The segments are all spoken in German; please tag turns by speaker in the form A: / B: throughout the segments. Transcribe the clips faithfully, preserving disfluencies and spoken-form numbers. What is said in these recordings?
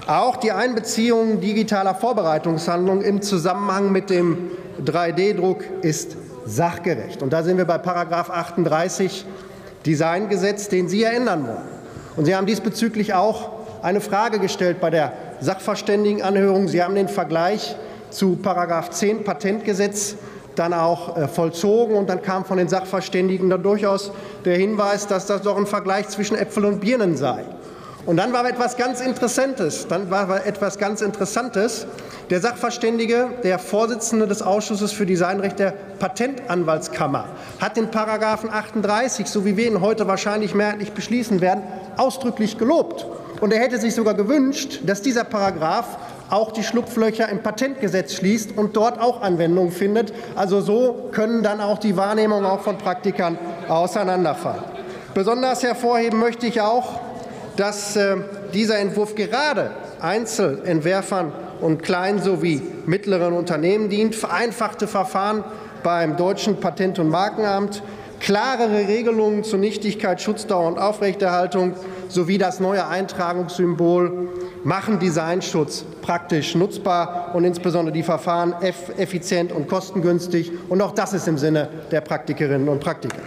A: Auch die Einbeziehung digitaler Vorbereitungshandlungen im Zusammenhang mit dem drei D Druck ist sachgerecht. Und da sind wir bei Paragraph achtunddreißig Designgesetz, den Sie ja ändern wollen. Und Sie haben diesbezüglich auch eine Frage gestellt bei der Sachverständigenanhörung. Sie haben den Vergleich zu Paragraph zehn Patentgesetz dann auch äh, vollzogen. Und dann kam von den Sachverständigen dann durchaus der Hinweis, dass das doch ein Vergleich zwischen Äpfeln und Birnen sei. Und dann war etwas ganz Interessantes. Dann war etwas ganz Interessantes. Der Sachverständige, der Vorsitzende des Ausschusses für Designrecht der Patentanwaltskammer, hat den Paragraphen achtunddreißig, so wie wir ihn heute wahrscheinlich mehrheitlich beschließen werden, ausdrücklich gelobt. Und er hätte sich sogar gewünscht, dass dieser Paragraph auch die Schlupflöcher im Patentgesetz schließt und dort auch Anwendung findet. Also so können dann auch die Wahrnehmungen auch von Praktikern auseinanderfallen. Besonders hervorheben möchte ich auch, dass äh, dieser Entwurf gerade Einzelentwerfern und kleinen sowie mittleren Unternehmen dient, vereinfachte Verfahren beim deutschen Patent- und Markenamt, klarere Regelungen zur Nichtigkeit, Schutzdauer und Aufrechterhaltung sowie das neue Eintragungssymbol machen Designschutz praktisch nutzbar und insbesondere die Verfahren effizient und kostengünstig. Und auch das ist im Sinne der Praktikerinnen und Praktiker.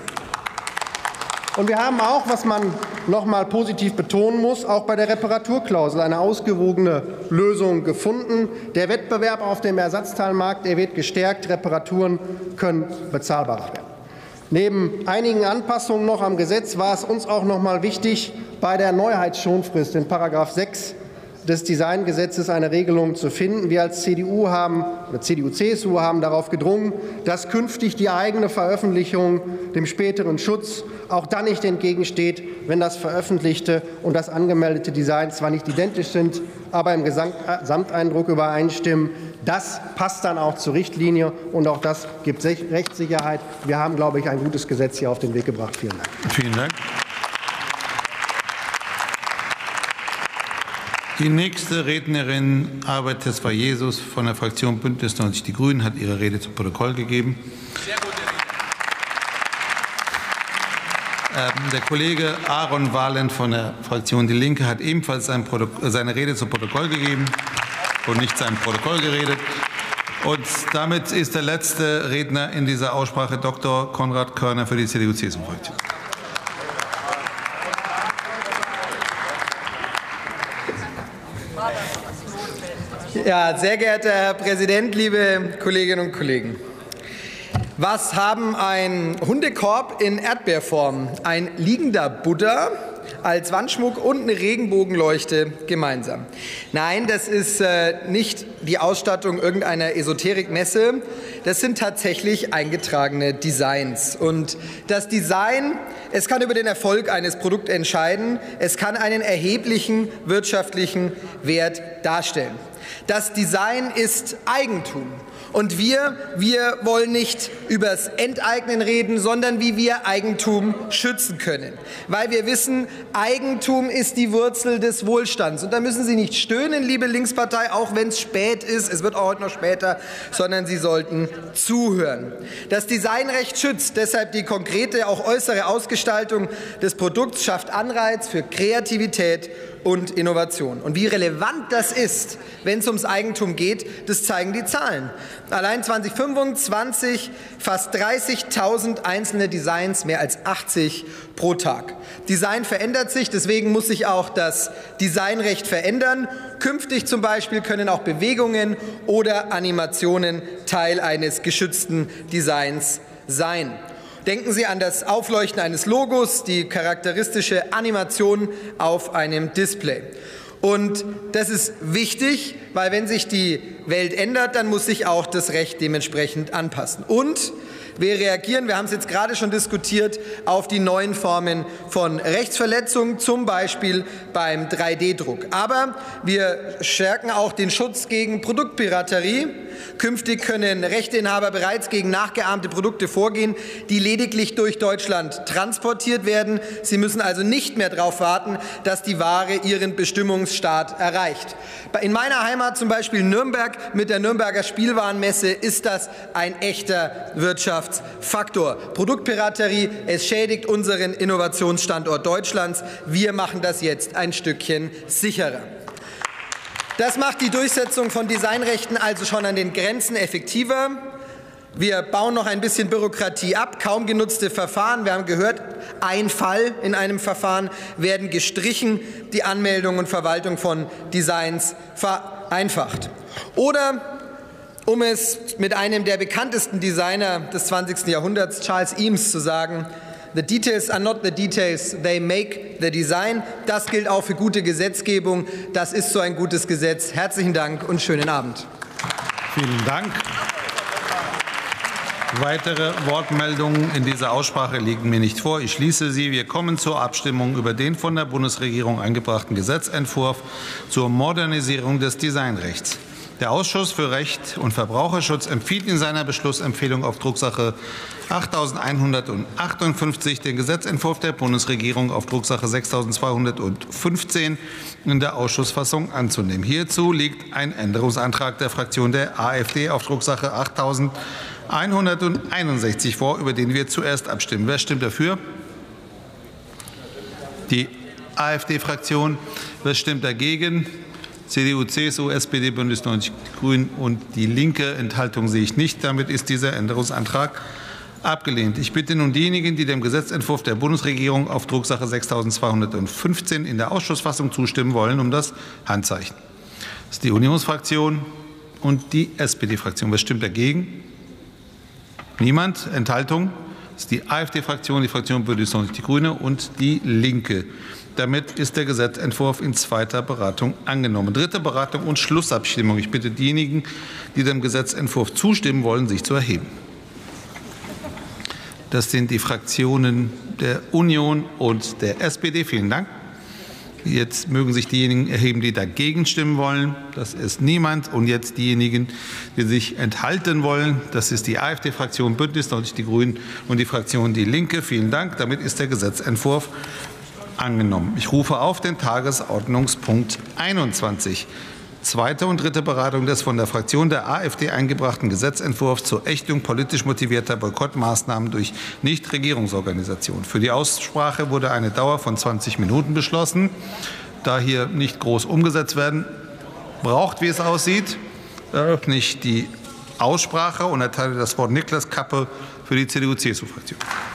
A: Und wir haben auch, was man noch mal positiv betonen muss, auch bei der Reparaturklausel eine ausgewogene Lösung gefunden. Der Wettbewerb auf dem Ersatzteilmarkt, er wird gestärkt. Reparaturen können bezahlbarer werden. Neben einigen Anpassungen noch am Gesetz war es uns auch noch mal wichtig, bei der Neuheitsschonfrist in Paragraph sechs des Designgesetzes eine Regelung zu finden. Wir als C D U haben, oder C D U C S U haben darauf gedrungen, dass künftig die eigene Veröffentlichung dem späteren Schutz auch dann nicht entgegensteht, wenn das veröffentlichte und das angemeldete Design zwar nicht identisch sind, aber im Gesamteindruck übereinstimmen. Das passt dann auch zur Richtlinie, und auch das gibt Rechtssicherheit. Wir haben, glaube ich, ein gutes Gesetz hier auf den Weg gebracht. Vielen Dank.
B: Vielen Dank. Die nächste Rednerin, Arbeit Tesfa Jesus von der Fraktion Bündnis neunzig Die Grünen, hat ihre Rede zu Protokoll gegeben. Sehr gut, ähm, der Kollege Aaron Wahland von der Fraktion Die Linke hat ebenfalls sein seine Rede zu Protokoll gegeben und nicht sein Protokoll geredet. Und damit ist der letzte Redner in dieser Aussprache Doktor Konrad Körner für die C D U C S U-Fraktion.
C: Ja, sehr geehrter Herr Präsident, liebe Kolleginnen und Kollegen! Was haben ein Hundekorb in Erdbeerform, ein liegender Buddha als Wandschmuck und eine Regenbogenleuchte gemeinsam? Nein, das ist äh, nicht die Ausstattung irgendeiner Esoterikmesse. Das sind tatsächlich eingetragene Designs. Und das Design, es kann über den Erfolg eines Produkts entscheiden. Es kann einen erheblichen wirtschaftlichen Wert darstellen. Das Design ist Eigentum. Und wir, wir wollen nicht übers Enteignen reden, sondern wie wir Eigentum schützen können. Weil wir wissen, Eigentum ist die Wurzel des Wohlstands. Und da müssen Sie nicht stöhnen, liebe Linkspartei, auch wenn es spät ist, es wird auch heute noch später, sondern Sie sollten zuhören. Das Designrecht schützt deshalb die konkrete, auch äußere Ausgestaltung des Produkts, schafft Anreiz für Kreativität und Innovation. Und wie relevant das ist, wenn es ums Eigentum geht, das zeigen die Zahlen. Allein zweitausendfünfundzwanzig fast dreißigtausend einzelne Designs, mehr als achtzig pro Tag. Design verändert sich, deswegen muss sich auch das Designrecht verändern. Künftig zum Beispiel können auch Bewegungen oder Animationen Teil eines geschützten Designs sein. Denken Sie an das Aufleuchten eines Logos, die charakteristische Animation auf einem Display. Und das ist wichtig, weil wenn sich die Welt ändert, dann muss sich auch das Recht dementsprechend anpassen. Und wir reagieren, wir haben es jetzt gerade schon diskutiert, auf die neuen Formen von Rechtsverletzungen, zum Beispiel beim drei D Druck. Aber wir stärken auch den Schutz gegen Produktpiraterie. Künftig können Rechteinhaber bereits gegen nachgeahmte Produkte vorgehen, die lediglich durch Deutschland transportiert werden. Sie müssen also nicht mehr darauf warten, dass die Ware ihren Bestimmungsstaat erreicht. In meiner Heimat, zum Beispiel Nürnberg, mit der Nürnberger Spielwarenmesse, ist das ein echter Wirtschaftsfaktor. Produktpiraterie, es schädigt unseren Innovationsstandort Deutschlands. Wir machen das jetzt ein Stückchen sicherer. Das macht die Durchsetzung von Designrechten also schon an den Grenzen effektiver. Wir bauen noch ein bisschen Bürokratie ab. Kaum genutzte Verfahren, wir haben gehört, ein Fall in einem Verfahren werden gestrichen, die Anmeldung und Verwaltung von Designs vereinfacht. Oder, um es mit einem der bekanntesten Designer des zwanzigsten Jahrhunderts, Charles Eames, zu sagen: The details are not the details, they make the design. Das gilt auch für gute Gesetzgebung. Das ist so ein gutes Gesetz. Herzlichen Dank und schönen Abend.
B: Vielen Dank. Weitere Wortmeldungen in dieser Aussprache liegen mir nicht vor. Ich schließe sie. Wir kommen zur Abstimmung über den von der Bundesregierung eingebrachten Gesetzentwurf zur Modernisierung des Designrechts. Der Ausschuss für Recht und Verbraucherschutz empfiehlt in seiner Beschlussempfehlung auf Drucksache achttausendeinhundertachtundfünfzig den Gesetzentwurf der Bundesregierung auf Drucksache sechstausendzweihundertfünfzehn in der Ausschussfassung anzunehmen. Hierzu liegt ein Änderungsantrag der Fraktion der AfD auf Drucksache achttausendeinhunderteinundsechzig vor, über den wir zuerst abstimmen. Wer stimmt dafür? Die AfD-Fraktion. Wer stimmt dagegen? C D U, C S U, S P D, Bündnis neunzig, die Grünen und die Linke. Enthaltung sehe ich nicht. Damit ist dieser Änderungsantrag abgelehnt. Ich bitte nun diejenigen, die dem Gesetzentwurf der Bundesregierung auf Drucksache sechstausendzweihundertfünfzehn in der Ausschussfassung zustimmen wollen, um das Handzeichen. Das ist die Unionsfraktion und die S P D-Fraktion. Wer stimmt dagegen? Niemand. Enthaltung? Das ist die AfD-Fraktion, die Fraktion Bündnis neunzig, die Grüne und die Linke. Damit ist der Gesetzentwurf in zweiter Beratung angenommen. Dritte Beratung und Schlussabstimmung. Ich bitte diejenigen, die dem Gesetzentwurf zustimmen wollen, sich zu erheben. Das sind die Fraktionen der Union und der S P D. Vielen Dank. Jetzt mögen sich diejenigen erheben, die dagegen stimmen wollen. Das ist niemand. Und jetzt diejenigen, die sich enthalten wollen. Das ist die AfD-Fraktion, Bündnis neunzig, die Grünen und die Fraktion Die Linke. Vielen Dank. Damit ist der Gesetzentwurf angenommen. Ich rufe auf den Tagesordnungspunkt einundzwanzig. Zweite und dritte Beratung des von der Fraktion der AfD eingebrachten Gesetzentwurfs zur Ächtung politisch motivierter Boykottmaßnahmen durch Nichtregierungsorganisationen. Für die Aussprache wurde eine Dauer von zwanzig Minuten beschlossen. Da hier nicht groß umgesetzt werden braucht, wie es aussieht, eröffne ich die Aussprache und erteile das Wort Niklas Kappe für die C D U C S U-Fraktion.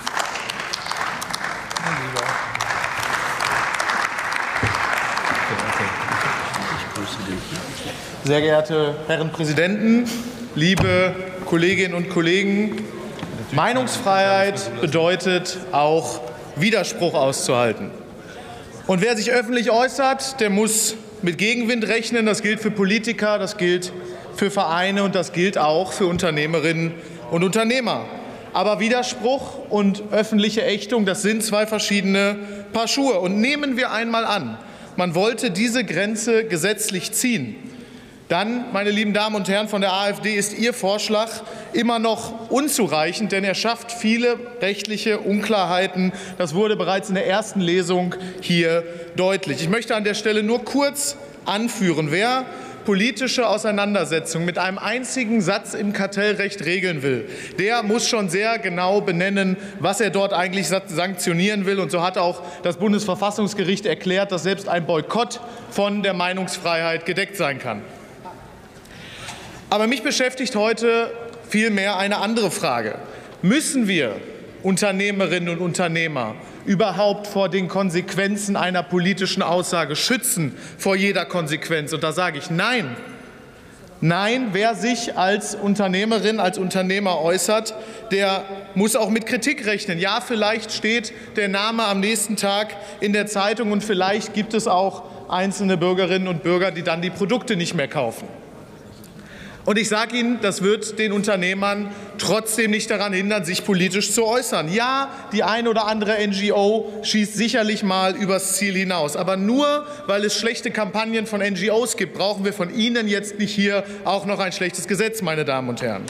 D: Sehr geehrte Herren Präsidenten, liebe Kolleginnen und Kollegen, Meinungsfreiheit bedeutet auch, Widerspruch auszuhalten. Und wer sich öffentlich äußert, der muss mit Gegenwind rechnen. Das gilt für Politiker, das gilt für Vereine und das gilt auch für Unternehmerinnen und Unternehmer. Aber Widerspruch und öffentliche Ächtung, das sind zwei verschiedene Paar Schuhe. Und nehmen wir einmal an, man wollte diese Grenze gesetzlich ziehen. Dann, meine lieben Damen und Herren von der AfD, ist Ihr Vorschlag immer noch unzureichend, denn er schafft viele rechtliche Unklarheiten. Das wurde bereits in der ersten Lesung hier deutlich. Ich möchte an der Stelle nur kurz anführen, wer politische Auseinandersetzung mit einem einzigen Satz im Kartellrecht regeln will, der muss schon sehr genau benennen, was er dort eigentlich sanktionieren will. Und so hat auch das Bundesverfassungsgericht erklärt, dass selbst ein Boykott von der Meinungsfreiheit gedeckt sein kann. Aber mich beschäftigt heute vielmehr eine andere Frage. Müssen wir Unternehmerinnen und Unternehmer überhaupt vor den Konsequenzen einer politischen Aussage schützen, vor jeder Konsequenz? Und da sage ich nein. Nein, wer sich als Unternehmerin, als Unternehmer äußert, der muss auch mit Kritik rechnen. Ja, vielleicht steht der Name am nächsten Tag in der Zeitung und vielleicht gibt es auch einzelne Bürgerinnen und Bürger, die dann die Produkte nicht mehr kaufen. Und ich sage Ihnen, das wird den Unternehmern trotzdem nicht daran hindern, sich politisch zu äußern. Ja, die ein oder andere N G O schießt sicherlich mal übers Ziel hinaus. Aber nur weil es schlechte Kampagnen von N G Os gibt, brauchen wir von Ihnen jetzt nicht hier auch noch ein schlechtes Gesetz, meine Damen und Herren.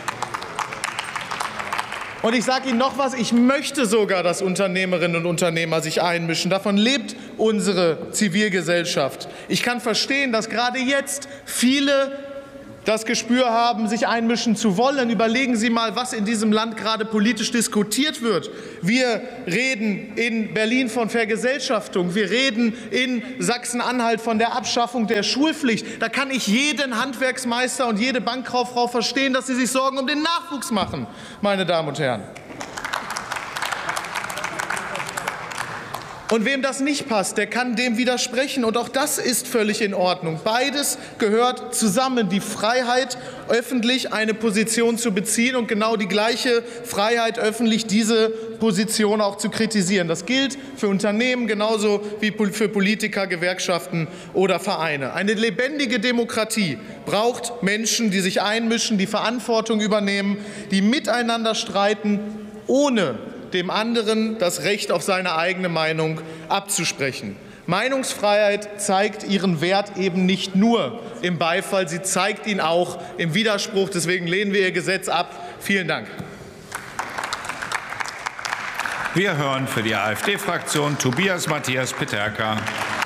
D: Und ich sage Ihnen noch was, ich möchte sogar, dass Unternehmerinnen und Unternehmer sich einmischen. Davon lebt unsere Zivilgesellschaft. Ich kann verstehen, dass gerade jetzt viele das Gespür haben, sich einmischen zu wollen. Überlegen Sie mal, was in diesem Land gerade politisch diskutiert wird. Wir reden in Berlin von Vergesellschaftung. Wir reden in Sachsen-Anhalt von der Abschaffung der Schulpflicht. Da kann ich jeden Handwerksmeister und jede Bankkauffrau verstehen, dass sie sich Sorgen um den Nachwuchs machen, meine Damen und Herren. Und wem das nicht passt, der kann dem widersprechen. Und auch das ist völlig in Ordnung. Beides gehört zusammen. Die Freiheit, öffentlich eine Position zu beziehen und genau die gleiche Freiheit, öffentlich diese Position auch zu kritisieren. Das gilt für Unternehmen genauso wie für Politiker, Gewerkschaften oder Vereine. Eine lebendige Demokratie braucht Menschen, die sich einmischen, die Verantwortung übernehmen, die miteinander streiten, ohne dem anderen das Recht auf seine eigene Meinung abzusprechen. Meinungsfreiheit zeigt ihren Wert eben nicht nur im Beifall, sie zeigt ihn auch im Widerspruch. Deswegen lehnen wir Ihr Gesetz ab. Vielen Dank.
E: Wir hören für die AfD-Fraktion Tobias Matthias Peterka.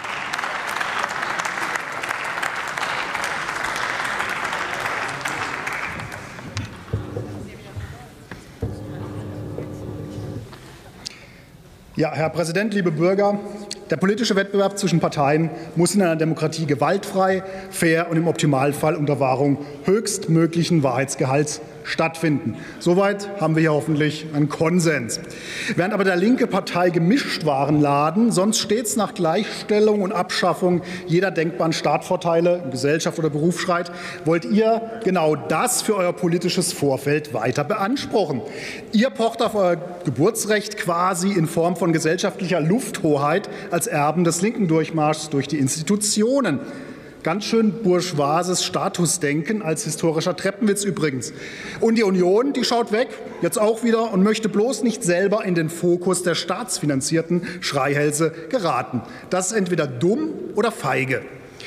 F: Ja, Herr Präsident, liebe Bürger! Der politische Wettbewerb zwischen Parteien muss in einer Demokratie gewaltfrei, fair und im Optimalfall unter Wahrung höchstmöglichen Wahrheitsgehalts stattfinden. Soweit haben wir hier hoffentlich einen Konsens. Während aber der linke Partei Gemischtwarenladen sonst stets nach Gleichstellung und Abschaffung jeder denkbaren Startvorteile in Gesellschaft oder Beruf schreit, wollt ihr genau das für euer politisches Vorfeld weiter beanspruchen. Ihr pocht auf euer Geburtsrecht quasi in Form von gesellschaftlicher Lufthoheit als Erben des linken Durchmarschs durch die Institutionen. Ganz schön bourgeoises Statusdenken als historischer Treppenwitz übrigens. Und die Union, die schaut weg, jetzt auch wieder, und möchte bloß nicht selber in den Fokus der staatsfinanzierten Schreihälse geraten. Das ist entweder dumm oder feige.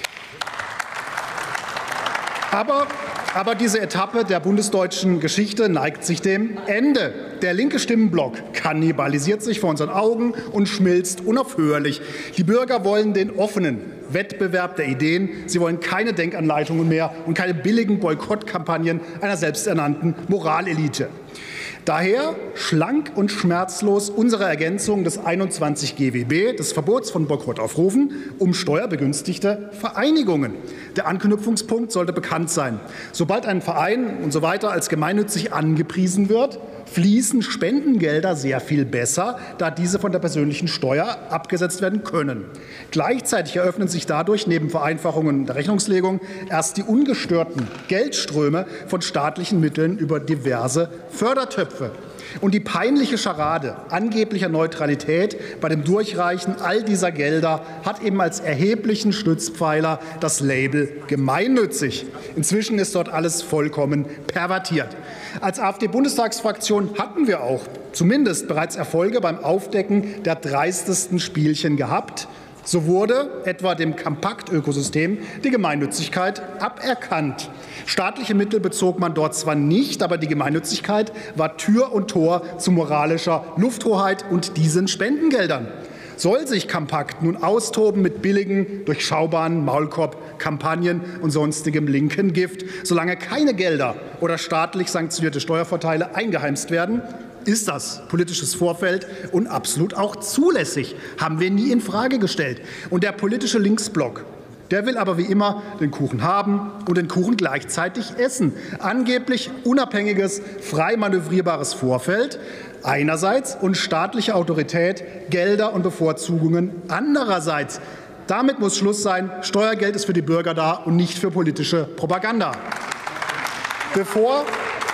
F: Aber Aber diese Etappe der bundesdeutschen Geschichte neigt sich dem Ende. Der linke Stimmenblock kannibalisiert sich vor unseren Augen und schmilzt unaufhörlich. Die Bürger wollen den offenen Wettbewerb der Ideen. Sie wollen keine Denkanleitungen mehr und keine billigen Boykottkampagnen einer selbsternannten Moralelite. Daher schlank und schmerzlos unsere Ergänzung des einundzwanzig G W B, des Verbots von Boykottaufrufen, um steuerbegünstigte Vereinigungen. Der Anknüpfungspunkt sollte bekannt sein. Sobald ein Verein und so weiter als gemeinnützig angepriesen wird, fließen Spendengelder sehr viel besser, da diese von der persönlichen Steuer abgesetzt werden können. Gleichzeitig eröffnen sich dadurch neben Vereinfachungen der Rechnungslegung erst die ungestörten Geldströme von staatlichen Mitteln über diverse Fördertöpfe. Und die peinliche Scharade angeblicher Neutralität bei dem Durchreichen all dieser Gelder hat eben als erheblichen Stützpfeiler das Label gemeinnützig. Inzwischen ist dort alles vollkommen pervertiert. Als AfD-Bundestagsfraktion hatten wir auch zumindest bereits Erfolge beim Aufdecken der dreistesten Spielchen gehabt. So wurde etwa dem Kompakt-Ökosystem die Gemeinnützigkeit aberkannt. Staatliche Mittel bezog man dort zwar nicht, aber die Gemeinnützigkeit war Tür und Tor zu moralischer Lufthoheit und diesen Spendengeldern. Soll sich Kompakt nun austoben mit billigen, durchschaubaren Maulkorb-Kampagnen und sonstigem linken Gift, solange keine Gelder oder staatlich sanktionierte Steuervorteile eingeheimst werden? Ist das politisches Vorfeld und absolut auch zulässig, haben wir nie in Frage gestellt. Und der politische Linksblock, der will aber wie immer den Kuchen haben und den Kuchen gleichzeitig essen. Angeblich unabhängiges, frei manövrierbares Vorfeld einerseits und staatliche Autorität, Gelder und Bevorzugungen andererseits. Damit muss Schluss sein. Steuergeld ist für die Bürger da und nicht für politische Propaganda. Bevor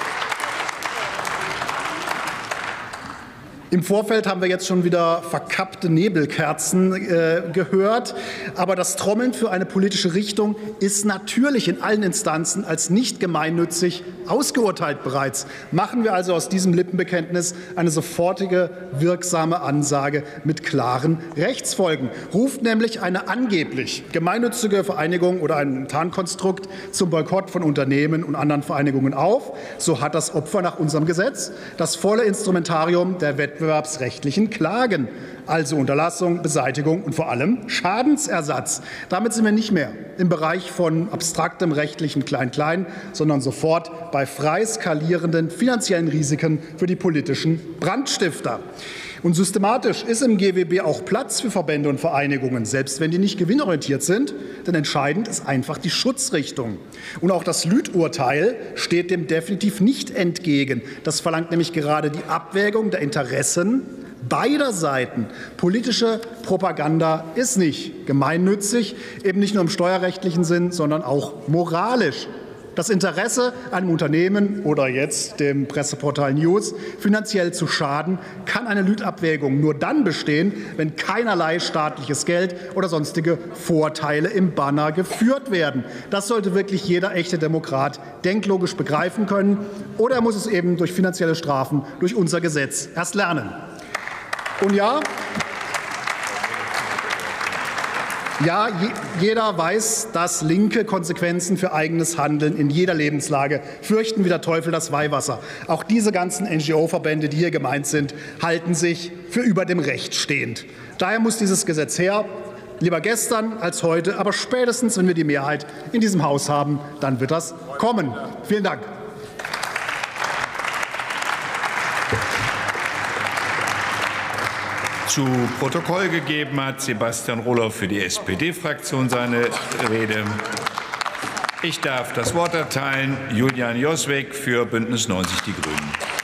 F: Im Vorfeld haben wir jetzt schon wieder verkappte Nebelkerzen äh, gehört. Aber das Trommeln für eine politische Richtung ist natürlich in allen Instanzen als nicht gemeinnützig ausgeurteilt bereits. Machen wir also aus diesem Lippenbekenntnis eine sofortige, wirksame Ansage mit klaren Rechtsfolgen. Ruft nämlich eine angeblich gemeinnützige Vereinigung oder ein Tarnkonstrukt zum Boykott von Unternehmen und anderen Vereinigungen auf, so hat das Opfer nach unserem Gesetz das volle Instrumentarium der Wettbewerbsfreiheit wettbewerbsrechtlichen Klagen, also Unterlassung, Beseitigung und vor allem Schadensersatz. Damit sind wir nicht mehr im Bereich von abstraktem rechtlichen Klein-Klein, sondern sofort bei frei skalierenden finanziellen Risiken für die politischen Brandstifter. Und systematisch ist im G W B auch Platz für Verbände und Vereinigungen, selbst wenn die nicht gewinnorientiert sind. Denn entscheidend ist einfach die Schutzrichtung. Und auch das Lüth-Urteil steht dem definitiv nicht entgegen. Das verlangt nämlich gerade die Abwägung der Interessen beider Seiten. Politische Propaganda ist nicht gemeinnützig, eben nicht nur im steuerrechtlichen Sinn, sondern auch moralisch. Das Interesse, einem Unternehmen oder jetzt dem Presseportal News finanziell zu schaden, kann eine Lüth-Abwägung nur dann bestehen, wenn keinerlei staatliches Geld oder sonstige Vorteile im Banner geführt werden. Das sollte wirklich jeder echte Demokrat denklogisch begreifen können, oder er muss es eben durch finanzielle Strafen, durch unser Gesetz erst lernen. Und ja, Ja, jeder weiß, dass Linke Konsequenzen für eigenes Handeln in jeder Lebenslage fürchten wie der Teufel das Weihwasser. Auch diese ganzen N G O-Verbände, die hier gemeint sind, halten sich für über dem Recht stehend. Daher muss dieses Gesetz her, lieber gestern als heute, aber spätestens, wenn wir die Mehrheit in diesem Haus haben, dann wird das kommen. Vielen Dank.
E: Zu Protokoll gegeben hat Sebastian Rohloff für die S P D-Fraktion seine Rede. Ich darf das Wort erteilen Julian Josweg für Bündnis neunzig Die Grünen.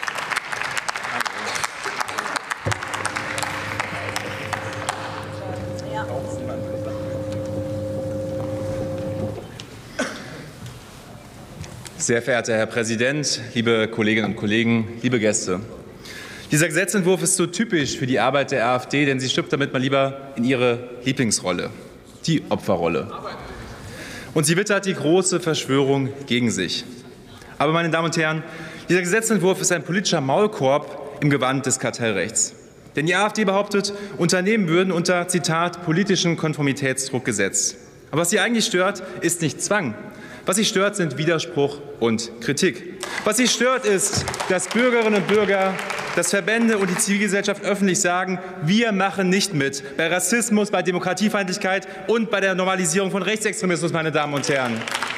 G: Sehr verehrter Herr Präsident, liebe Kolleginnen und Kollegen, liebe Gäste! Dieser Gesetzentwurf ist so typisch für die Arbeit der AfD, denn sie schlüpft damit mal lieber in ihre Lieblingsrolle, die Opferrolle. Und sie wittert die große Verschwörung gegen sich. Aber, meine Damen und Herren, dieser Gesetzentwurf ist ein politischer Maulkorb im Gewand des Kartellrechts. Denn die AfD behauptet, Unternehmen würden unter, Zitat, politischen Konformitätsdruck gesetzt. Aber was sie eigentlich stört, ist nicht Zwang. Was sie stört, sind Widerspruch und Kritik. Was sie stört, ist, dass Bürgerinnen und Bürger, dass Verbände und die Zivilgesellschaft öffentlich sagen, wir machen nicht mit bei Rassismus, bei Demokratiefeindlichkeit und bei der Normalisierung von Rechtsextremismus, meine Damen und Herren.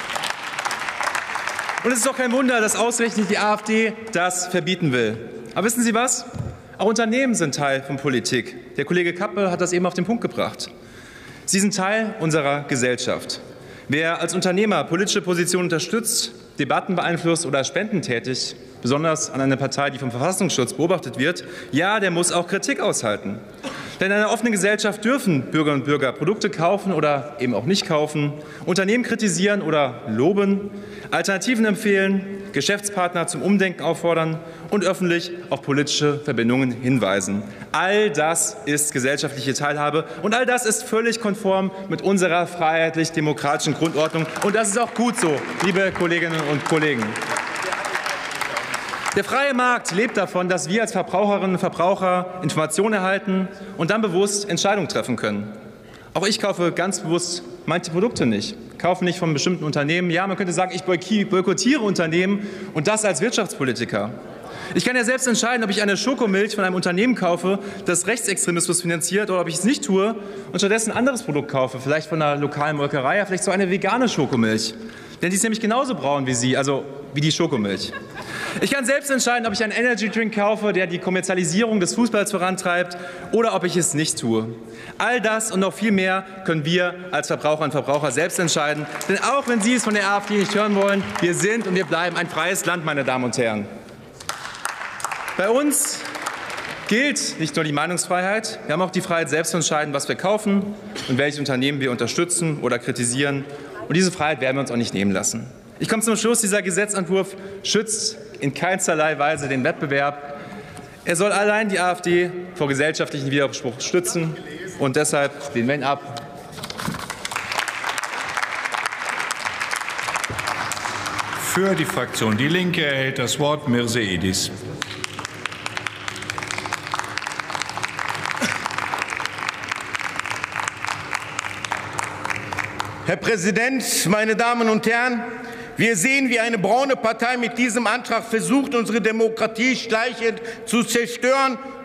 G: Und es ist doch kein Wunder, dass ausgerechnet die AfD das verbieten will. Aber wissen Sie was? Auch Unternehmen sind Teil von Politik. Der Kollege Kappe hat das eben auf den Punkt gebracht. Sie sind Teil unserer Gesellschaft. Wer als Unternehmer politische Positionen unterstützt, Debatten beeinflusst oder spendentätig, besonders an eine Partei, die vom Verfassungsschutz beobachtet wird, ja, der muss auch Kritik aushalten. Denn in einer offenen Gesellschaft dürfen Bürgerinnen und Bürger Produkte kaufen oder eben auch nicht kaufen, Unternehmen kritisieren oder loben, Alternativen empfehlen, Geschäftspartner zum Umdenken auffordern und öffentlich auf politische Verbindungen hinweisen. All das ist gesellschaftliche Teilhabe und all das ist völlig konform mit unserer freiheitlich-demokratischen Grundordnung. Und das ist auch gut so, liebe Kolleginnen und Kollegen. Der freie Markt lebt davon, dass wir als Verbraucherinnen und Verbraucher Informationen erhalten und dann bewusst Entscheidungen treffen können. Auch ich kaufe ganz bewusst manche Produkte nicht, kaufe nicht von bestimmten Unternehmen. Ja, man könnte sagen, ich boykottiere Unternehmen und das als Wirtschaftspolitiker. Ich kann ja selbst entscheiden, ob ich eine Schokomilch von einem Unternehmen kaufe, das Rechtsextremismus finanziert, oder ob ich es nicht tue und stattdessen ein anderes Produkt kaufe, vielleicht von einer lokalen Molkerei, vielleicht so eine vegane Schokomilch. Denn die ist nämlich genauso braun wie Sie, also wie die Schokomilch. Ich kann selbst entscheiden, ob ich einen Energy Drink kaufe, der die Kommerzialisierung des Fußballs vorantreibt, oder ob ich es nicht tue. All das und noch viel mehr können wir als Verbraucherinnen und Verbraucher selbst entscheiden. Denn auch wenn Sie es von der AfD nicht hören wollen, wir sind und wir bleiben ein freies Land, meine Damen und Herren. Bei uns gilt nicht nur die Meinungsfreiheit, wir haben auch die Freiheit, selbst zu entscheiden, was wir kaufen und welche Unternehmen wir unterstützen oder kritisieren. Und diese Freiheit werden wir uns auch nicht nehmen lassen. Ich komme zum Schluss, dieser Gesetzentwurf schützt in keinsterlei Weise den Wettbewerb. Er soll allein die AfD vor gesellschaftlichen Widerspruch stützen. Und deshalb lehnen wir ihn ab.
E: Für die Fraktion Die Linke erhält das Wort Mirse Edis.
H: Herr Präsident, meine Damen und Herren! Wir sehen, wie eine braune Partei mit diesem Antrag versucht, unsere Demokratie schleichend zu zerstören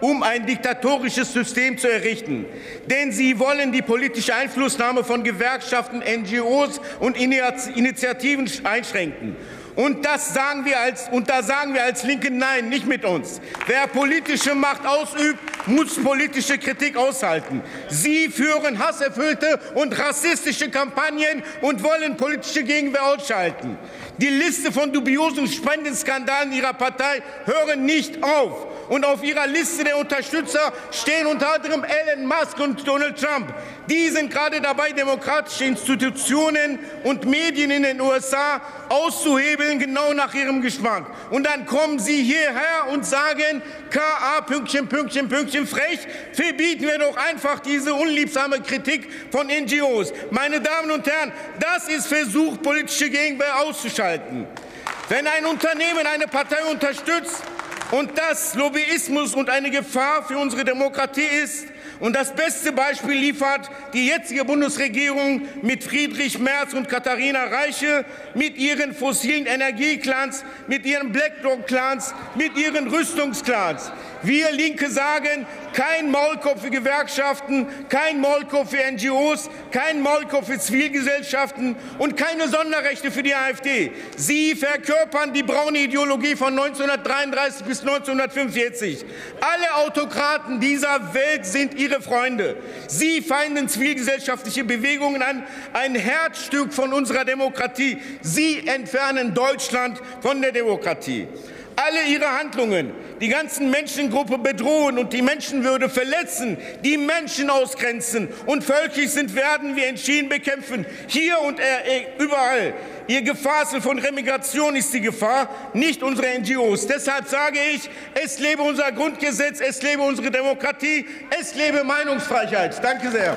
H: um ein diktatorisches System zu errichten. Denn sie wollen die politische Einflussnahme von Gewerkschaften, N G Os und Initiativen einschränken. Und, das sagen wir als, und da sagen wir als Linke Nein, nicht mit uns. Wer politische Macht ausübt, muss politische Kritik aushalten. Sie führen hasserfüllte und rassistische Kampagnen und wollen politische Gegenwehr ausschalten. Die Liste von dubiosen Spendenskandalen Ihrer Partei hören nicht auf. Und auf Ihrer Liste der Unterstützer stehen unter anderem Elon Musk und Donald Trump. Die sind gerade dabei, demokratische Institutionen und Medien in den U S A auszuhebeln, genau nach ihrem Geschmack. Und dann kommen Sie hierher und sagen, K A Pünktchen, Pünktchen, Pünktchen, frech, verbieten wir doch einfach diese unliebsame Kritik von N G Os. Meine Damen und Herren, das ist Versuch, politische Gegenwehr auszuschalten. Wenn ein Unternehmen eine Partei unterstützt, und das Lobbyismus und eine Gefahr für unsere Demokratie ist. Und das beste Beispiel liefert die jetzige Bundesregierung mit Friedrich Merz und Katharina Reiche, mit ihren fossilen Energieclans, mit ihren BlackRock-Clans, mit ihren Rüstungsclans. Wir Linke sagen, kein Maulkorb für Gewerkschaften, kein Maulkorb für N G Os, kein Maulkorb für Zivilgesellschaften und keine Sonderrechte für die AfD. Sie verkörpern die braune Ideologie von neunzehnhundertdreiunddreißig bis neunzehnhundertfünfundvierzig. Alle Autokraten dieser Welt sind ihre Freunde. Sie feinden zivilgesellschaftliche Bewegungen an, ein Herzstück von unserer Demokratie. Sie entfernen Deutschland von der Demokratie. Alle ihre Handlungen, die ganzen Menschengruppen bedrohen und die Menschenwürde verletzen, die Menschen ausgrenzen und völkisch sind, werden wir entschieden bekämpfen. Hier und äh, überall. Ihr Gefasel von Remigration ist die Gefahr, nicht unsere N G Os. Deshalb sage ich, es lebe unser Grundgesetz, es lebe unsere Demokratie, es lebe Meinungsfreiheit. Danke sehr.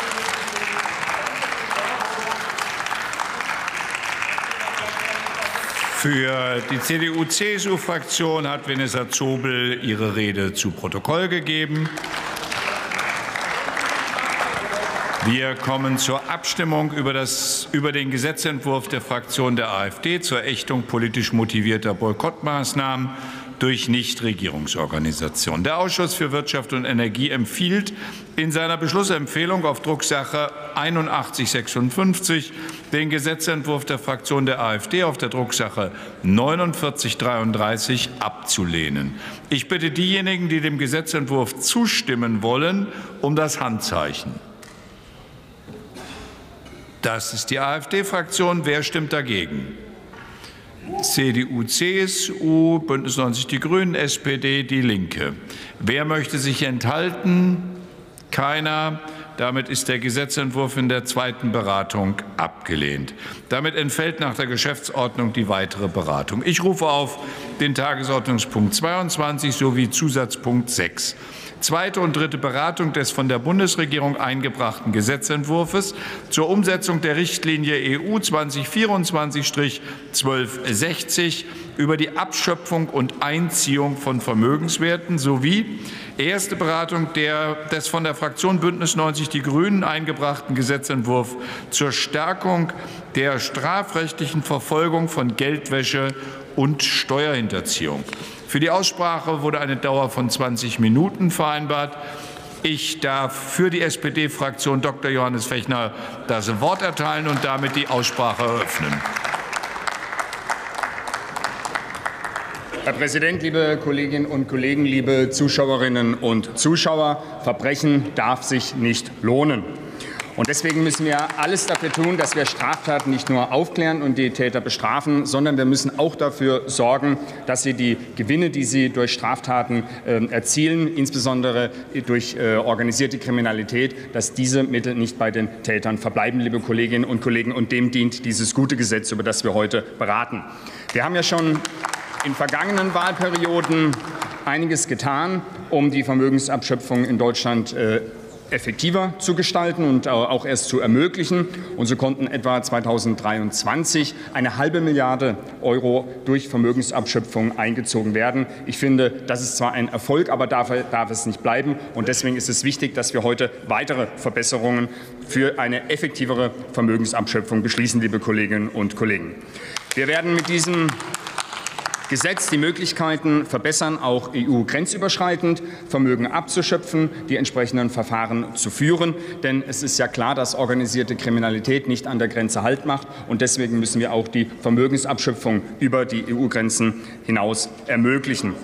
E: Für die C D U C S U-Fraktion hat Vanessa Zobel ihre Rede zu Protokoll gegeben. Wir kommen zur Abstimmung über, das, über den Gesetzentwurf der Fraktion der AfD zur Ächtung politisch motivierter Boykottmaßnahmen durch Nichtregierungsorganisationen. Der Ausschuss für Wirtschaft und Energie empfiehlt in seiner Beschlussempfehlung auf Drucksache einundachtzig sechsundfünfzig den Gesetzentwurf der Fraktion der AfD auf der Drucksache neunundvierzig dreiunddreißig abzulehnen. Ich bitte diejenigen, die dem Gesetzentwurf zustimmen wollen, um das Handzeichen. Das ist die AfD-Fraktion. Wer stimmt dagegen? C D U, C S U, Bündnis neunzig Die Grünen, S P D, Die Linke. Wer möchte sich enthalten? Keiner. Damit ist der Gesetzentwurf in der zweiten Beratung abgelehnt. Damit entfällt nach der Geschäftsordnung die weitere Beratung. Ich rufe auf den Tagesordnungspunkt zweiundzwanzig sowie Zusatzpunkt sechs. Zweite und dritte Beratung des von der Bundesregierung eingebrachten Gesetzentwurfs zur Umsetzung der Richtlinie E U zweitausendvierundzwanzig zwölfhundertsechzig über die Abschöpfung und Einziehung von Vermögenswerten sowie erste Beratung der, des von der Fraktion Bündnis neunzig Die Grünen eingebrachten Gesetzentwurf zur Stärkung der strafrechtlichen Verfolgung von Geldwäsche und Steuerhinterziehung. Für die Aussprache wurde eine Dauer von zwanzig Minuten vereinbart. Ich darf für die S P D-Fraktion Doktor Johannes Fechner das Wort erteilen und damit die Aussprache eröffnen.
I: Herr Präsident, liebe Kolleginnen und Kollegen, liebe Zuschauerinnen und Zuschauer! Verbrechen darf sich nicht lohnen. Und deswegen müssen wir alles dafür tun, dass wir Straftaten nicht nur aufklären und die Täter bestrafen, sondern wir müssen auch dafür sorgen, dass sie die Gewinne, die sie durch Straftaten äh, erzielen, insbesondere durch äh, organisierte Kriminalität, dass diese Mittel nicht bei den Tätern verbleiben, liebe Kolleginnen und Kollegen. Und dem dient dieses gute Gesetz, über das wir heute beraten. Wir haben ja schon in vergangenen Wahlperioden einiges getan, um die Vermögensabschöpfung in Deutschland äh, effektiver zu gestalten und auch erst zu ermöglichen. Und so konnten etwa zweitausenddreiundzwanzig eine halbe Milliarde Euro durch Vermögensabschöpfung eingezogen werden. Ich finde, das ist zwar ein Erfolg, aber dafür darf es nicht bleiben. Und deswegen ist es wichtig, dass wir heute weitere Verbesserungen für eine effektivere Vermögensabschöpfung beschließen, liebe Kolleginnen und Kollegen. Wir werden mit diesem Gesetz die Möglichkeiten verbessern, auch E U-grenzüberschreitend Vermögen abzuschöpfen, die entsprechenden Verfahren zu führen. Denn es ist ja klar, dass organisierte Kriminalität nicht an der Grenze Halt macht. Und deswegen müssen wir auch die Vermögensabschöpfung über die E U-Grenzen hinaus ermöglichen.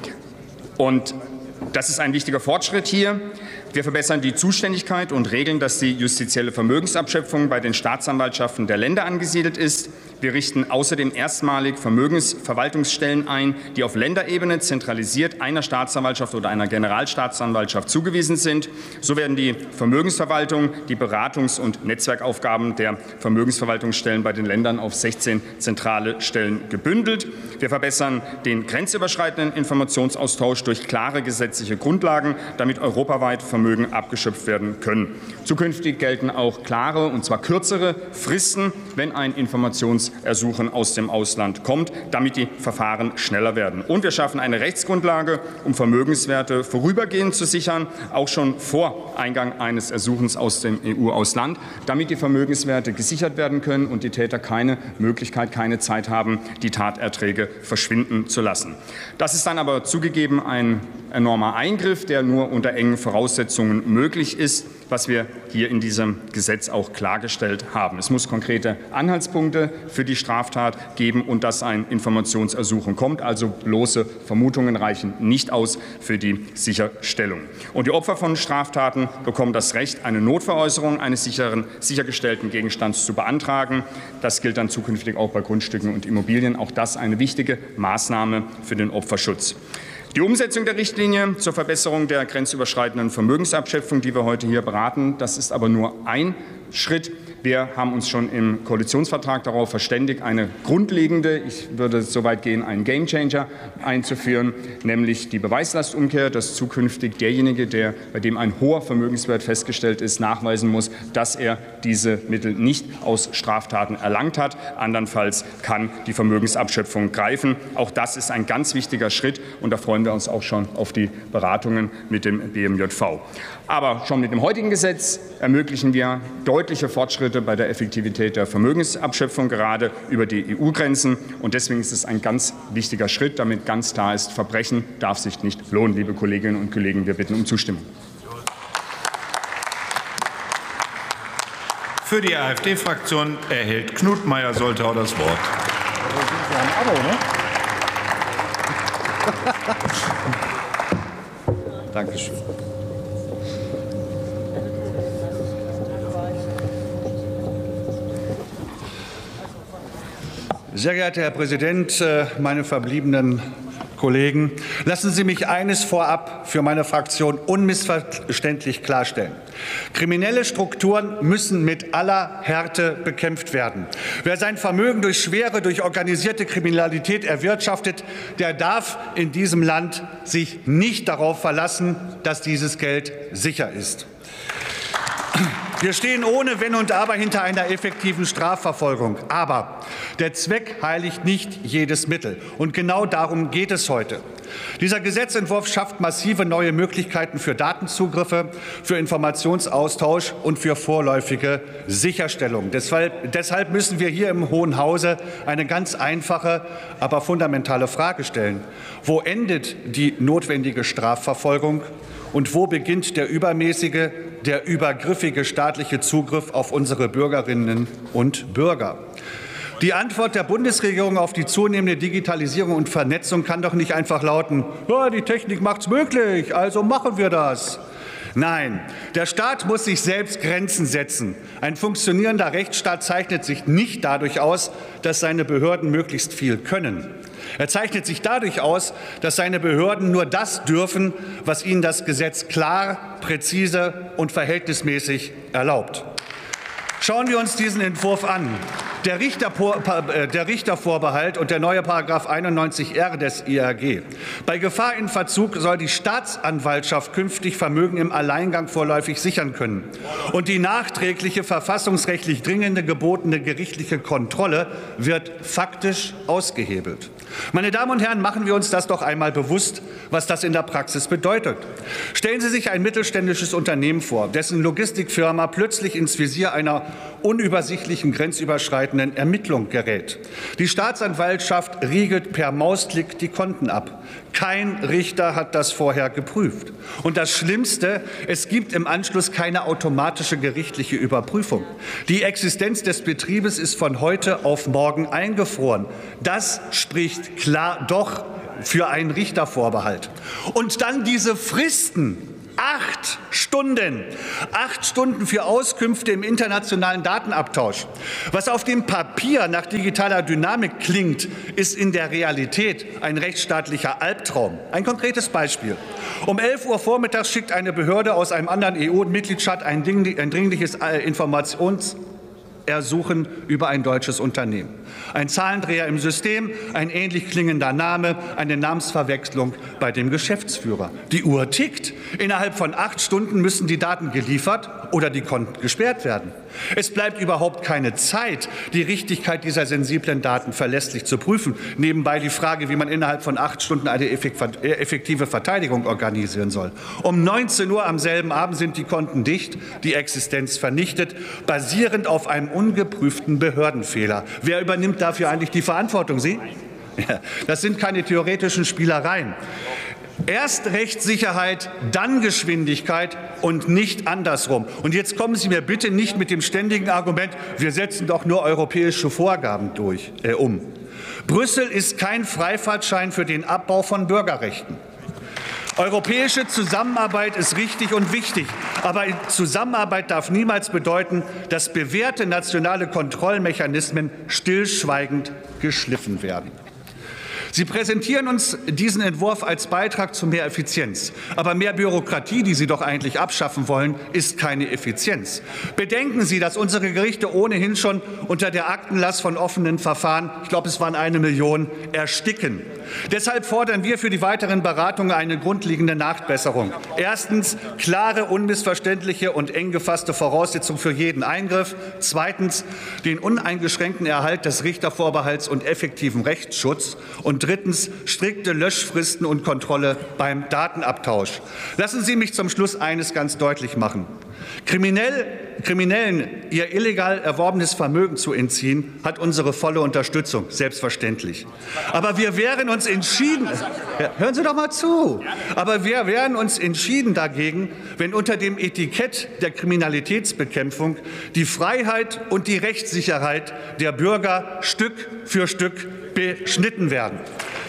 I: Und das ist ein wichtiger Fortschritt hier. Wir verbessern die Zuständigkeit und regeln, dass die justizielle Vermögensabschöpfung bei den Staatsanwaltschaften der Länder angesiedelt ist. Wir richten außerdem erstmalig Vermögensverwaltungsstellen ein, die auf Länderebene zentralisiert einer Staatsanwaltschaft oder einer Generalstaatsanwaltschaft zugewiesen sind. So werden die Vermögensverwaltung, die Beratungs- und Netzwerkaufgaben der Vermögensverwaltungsstellen bei den Ländern auf sechzehn zentrale Stellen gebündelt. Wir verbessern den grenzüberschreitenden Informationsaustausch durch klare gesetzliche Grundlagen, damit europaweit Vermögen abgeschöpft werden können. Zukünftig gelten auch klare, und zwar kürzere Fristen, wenn ein Informationsersuchen aus dem Ausland kommt, damit die Verfahren schneller werden. Und wir schaffen eine Rechtsgrundlage, um Vermögenswerte vorübergehend zu sichern, auch schon vor Eingang eines Ersuchens aus dem E U-Ausland, damit die Vermögenswerte gesichert werden können und die Täter keine Möglichkeit, keine Zeit haben, die Taterträge verschwinden zu lassen. Das ist dann aber zugegeben ein enormer Eingriff, der nur unter engen Voraussetzungen möglich ist, was wir hier in diesem Gesetz auch klargestellt haben. Es muss konkrete Anhaltspunkte für die Straftat geben und dass ein Informationsersuchen kommt. Also bloße Vermutungen reichen nicht aus für die Sicherstellung. Und die Opfer von Straftaten bekommen das Recht, eine Notveräußerung eines sicheren, sichergestellten Gegenstands zu beantragen. Das gilt dann zukünftig auch bei Grundstücken und Immobilien. Auch das eine wichtige Maßnahme für den Opferschutz. Die Umsetzung der Richtlinie zur Verbesserung der grenzüberschreitenden Vermögensabschöpfung, die wir heute hier beraten, das ist aber nur ein Schritt. Wir haben uns schon im Koalitionsvertrag darauf verständigt, eine grundlegende, ich würde so weit gehen, einen Gamechanger einzuführen, nämlich die Beweislastumkehr, dass zukünftig derjenige, der, bei dem ein hoher Vermögenswert festgestellt ist, nachweisen muss, dass er diese Mittel nicht aus Straftaten erlangt hat. Andernfalls kann die Vermögensabschöpfung greifen. Auch das ist ein ganz wichtiger Schritt, und da freuen wir uns auch schon auf die Beratungen mit dem B M J V. Aber schon mit dem heutigen Gesetz ermöglichen wir deutliche Fortschritte bei der Effektivität der Vermögensabschöpfung, gerade über die E U-Grenzen. Und deswegen ist es ein ganz wichtiger Schritt, damit ganz klar ist, Verbrechen darf sich nicht lohnen. Liebe Kolleginnen und Kollegen, wir bitten um Zustimmung.
E: Für die AfD-Fraktion erhält Knut Meyer-Soltau das Wort.
J: Dankeschön. Sehr geehrter Herr Präsident, meine verbliebenen Kollegen, lassen Sie mich eines vorab für meine Fraktion unmissverständlich klarstellen. Kriminelle Strukturen müssen mit aller Härte bekämpft werden. Wer sein Vermögen durch schwere, durch organisierte Kriminalität erwirtschaftet, der darf in diesem Land sich nicht darauf verlassen, dass dieses Geld sicher ist. Wir stehen ohne Wenn und Aber hinter einer effektiven Strafverfolgung. Aber der Zweck heiligt nicht jedes Mittel. Und genau darum geht es heute. Dieser Gesetzentwurf schafft massive neue Möglichkeiten für Datenzugriffe, für Informationsaustausch und für vorläufige Sicherstellung. Deshalb, deshalb müssen wir hier im Hohen Hause eine ganz einfache, aber fundamentale Frage stellen. Wo endet die notwendige Strafverfolgung? Und wo beginnt der übermäßige, der übergriffige staatliche Zugriff auf unsere Bürgerinnen und Bürger? Die Antwort der Bundesregierung auf die zunehmende Digitalisierung und Vernetzung kann doch nicht einfach lauten, ja, die Technik macht's möglich, also machen wir das. Nein, der Staat muss sich selbst Grenzen setzen. Ein funktionierender Rechtsstaat zeichnet sich nicht dadurch aus, dass seine Behörden möglichst viel können. Er zeichnet sich dadurch aus, dass seine Behörden nur das dürfen, was ihnen das Gesetz klar, präzise und verhältnismäßig erlaubt. Schauen wir uns diesen Entwurf an. Der, Richter, der Richtervorbehalt und der neue Paragraph einundneunzig R des I R G. Bei Gefahr in Verzug soll die Staatsanwaltschaft künftig Vermögen im Alleingang vorläufig sichern können. Und die nachträgliche, verfassungsrechtlich dringende gebotene gerichtliche Kontrolle wird faktisch ausgehebelt. Meine Damen und Herren, machen wir uns das doch einmal bewusst, was das in der Praxis bedeutet. Stellen Sie sich ein mittelständisches Unternehmen vor, dessen Logistikfirma plötzlich ins Visier einer unübersichtlichen grenzüberschreitenden Ermittlungen gerät. Die Staatsanwaltschaft riegelt per Mausklick die Konten ab. Kein Richter hat das vorher geprüft. Und das Schlimmste, es gibt im Anschluss keine automatische gerichtliche Überprüfung. Die Existenz des Betriebes ist von heute auf morgen eingefroren. Das spricht klar doch für einen Richtervorbehalt. Und dann diese Fristen. Acht Stunden. Acht Stunden für Auskünfte im internationalen Datenabtausch. Was auf dem Papier nach digitaler Dynamik klingt, ist in der Realität ein rechtsstaatlicher Albtraum. Ein konkretes Beispiel. Um elf Uhr vormittags schickt eine Behörde aus einem anderen E U-Mitgliedstaat ein dringliches Informationsersuchen über ein deutsches Unternehmen. Ein Zahlendreher im System, ein ähnlich klingender Name, eine Namensverwechslung bei dem Geschäftsführer. Die Uhr tickt. Innerhalb von acht Stunden müssen die Daten geliefert oder die Konten gesperrt werden. Es bleibt überhaupt keine Zeit, die Richtigkeit dieser sensiblen Daten verlässlich zu prüfen. Nebenbei die Frage, wie man innerhalb von acht Stunden eine effektive Verteidigung organisieren soll. Um neunzehn Uhr am selben Abend sind die Konten dicht, die Existenz vernichtet, basierend auf einem ungeprüften Behördenfehler. Wer übernimmt dafür eigentlich die Verantwortung? Sie? Ja, das sind keine theoretischen Spielereien. Erst Rechtssicherheit, dann Geschwindigkeit und nicht andersrum. Und jetzt kommen Sie mir bitte nicht mit dem ständigen Argument, wir setzen doch nur europäische Vorgaben durch, äh, um. Brüssel ist kein Freifahrtschein für den Abbau von Bürgerrechten. Europäische Zusammenarbeit ist richtig und wichtig, aber Zusammenarbeit darf niemals bedeuten, dass bewährte nationale Kontrollmechanismen stillschweigend geschliffen werden. Sie präsentieren uns diesen Entwurf als Beitrag zu mehr Effizienz. Aber mehr Bürokratie, die Sie doch eigentlich abschaffen wollen, ist keine Effizienz. Bedenken Sie, dass unsere Gerichte ohnehin schon unter der Aktenlast von offenen Verfahren, ich glaube, es waren eine Million, ersticken. Deshalb fordern wir für die weiteren Beratungen eine grundlegende Nachbesserung. Erstens klare, unmissverständliche und eng gefasste Voraussetzungen für jeden Eingriff. Zweitens den uneingeschränkten Erhalt des Richtervorbehalts und effektiven Rechtsschutz. Und drittens strikte Löschfristen und Kontrolle beim Datenabtausch. Lassen Sie mich zum Schluss eines ganz deutlich machen. Kriminell, Kriminellen ihr illegal erworbenes Vermögen zu entziehen, hat unsere volle Unterstützung, selbstverständlich. Aber wir wehren uns entschieden, ja, hören Sie doch mal zu, aber wir wehren uns entschieden dagegen, wenn unter dem Etikett der Kriminalitätsbekämpfung die Freiheit und die Rechtssicherheit der Bürger Stück für Stück beschnitten werden.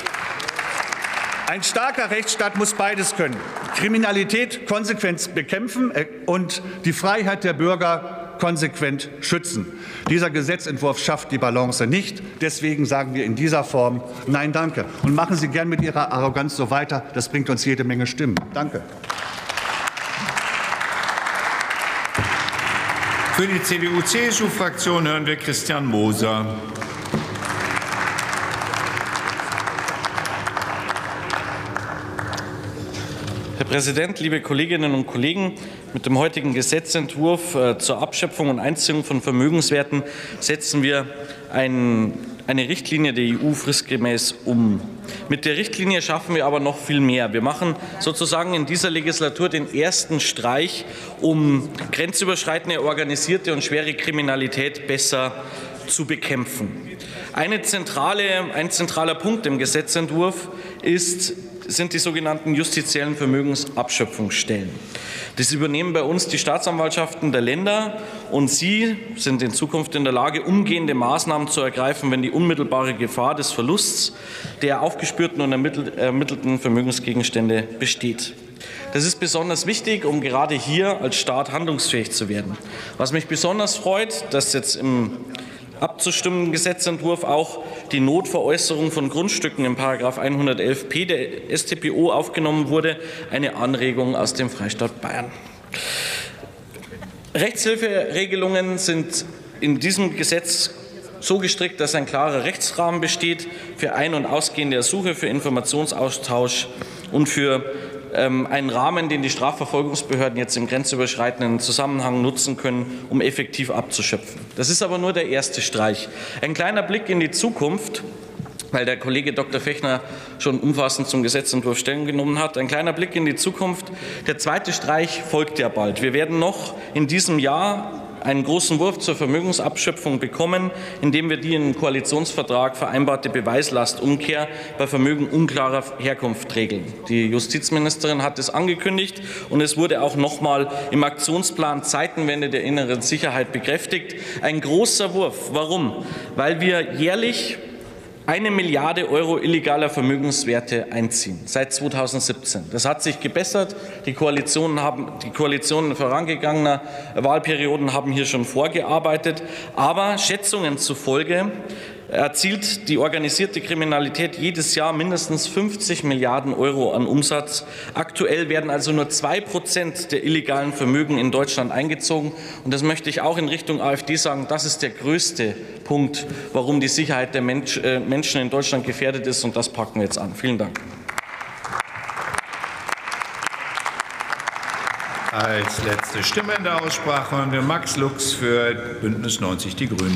J: Ein starker Rechtsstaat muss beides können. Kriminalität konsequent bekämpfen und die Freiheit der Bürger konsequent schützen. Dieser Gesetzentwurf schafft die Balance nicht. Deswegen sagen wir in dieser Form Nein, danke. Und machen Sie gern mit Ihrer Arroganz so weiter. Das bringt uns jede Menge Stimmen. Danke.
E: Für die C D U C S U-Fraktion hören wir Christian Moser.
K: Herr Präsident, liebe Kolleginnen und Kollegen! Mit dem heutigen Gesetzentwurf zur Abschöpfung und Einziehung von Vermögenswerten setzen wir ein, eine Richtlinie der E U fristgemäß um. Mit der Richtlinie schaffen wir aber noch viel mehr. Wir machen sozusagen in dieser Legislatur den ersten Streich, um grenzüberschreitende, organisierte und schwere Kriminalität besser zu bekämpfen. Eine zentrale, ein zentraler Punkt im Gesetzentwurf ist sind die sogenannten justiziellen Vermögensabschöpfungsstellen. Das übernehmen bei uns die Staatsanwaltschaften der Länder, und sie sind in Zukunft in der Lage, umgehende Maßnahmen zu ergreifen, wenn die unmittelbare Gefahr des Verlusts der aufgespürten und ermittelten Vermögensgegenstände besteht. Das ist besonders wichtig, um gerade hier als Staat handlungsfähig zu werden. Was mich besonders freut, dass jetzt im abzustimmenden Gesetzentwurf auch die Notveräußerung von Grundstücken in Paragraph hundertelf p der S t p O aufgenommen wurde, eine Anregung aus dem Freistaat Bayern. Rechtshilferegelungen sind in diesem Gesetz so gestrickt, dass ein klarer Rechtsrahmen besteht für ein- und ausgehende Ersuche, für Informationsaustausch und für ähm, einen Rahmen, den die Strafverfolgungsbehörden jetzt im grenzüberschreitenden Zusammenhang nutzen können, um effektiv abzuschöpfen. Das ist aber nur der erste Streich. Ein kleiner Blick in die Zukunft, weil der Kollege Doktor Fechner schon umfassend zum Gesetzentwurf Stellung genommen hat. Ein kleiner Blick in die Zukunft. Der zweite Streich folgt ja bald. Wir werden noch in diesem Jahr einen großen Wurf zur Vermögensabschöpfung bekommen, indem wir die im Koalitionsvertrag vereinbarte Beweislastumkehr bei Vermögen unklarer Herkunft regeln. Die Justizministerin hat es angekündigt, und es wurde auch noch einmal im Aktionsplan Zeitenwende der inneren Sicherheit bekräftigt. Ein großer Wurf. Warum? Weil wir jährlich eine Milliarde Euro illegaler Vermögenswerte einziehen, seit zweitausendsiebzehn. Das hat sich gebessert. Die Koalitionen, haben, die Koalitionen vorangegangener Wahlperioden haben hier schon vorgearbeitet. Aber Schätzungen zufolge erzielt die organisierte Kriminalität jedes Jahr mindestens fünfzig Milliarden Euro an Umsatz. Aktuell werden also nur zwei Prozent der illegalen Vermögen in Deutschland eingezogen. Und das möchte ich auch in Richtung AfD sagen. Das ist der größte Punkt, warum die Sicherheit der Mensch, äh, Menschen in Deutschland gefährdet ist. Und das packen wir jetzt an. Vielen Dank.
E: Als letzte Stimme in der Aussprache haben wir Max Lux für Bündnis neunzig Die Grünen.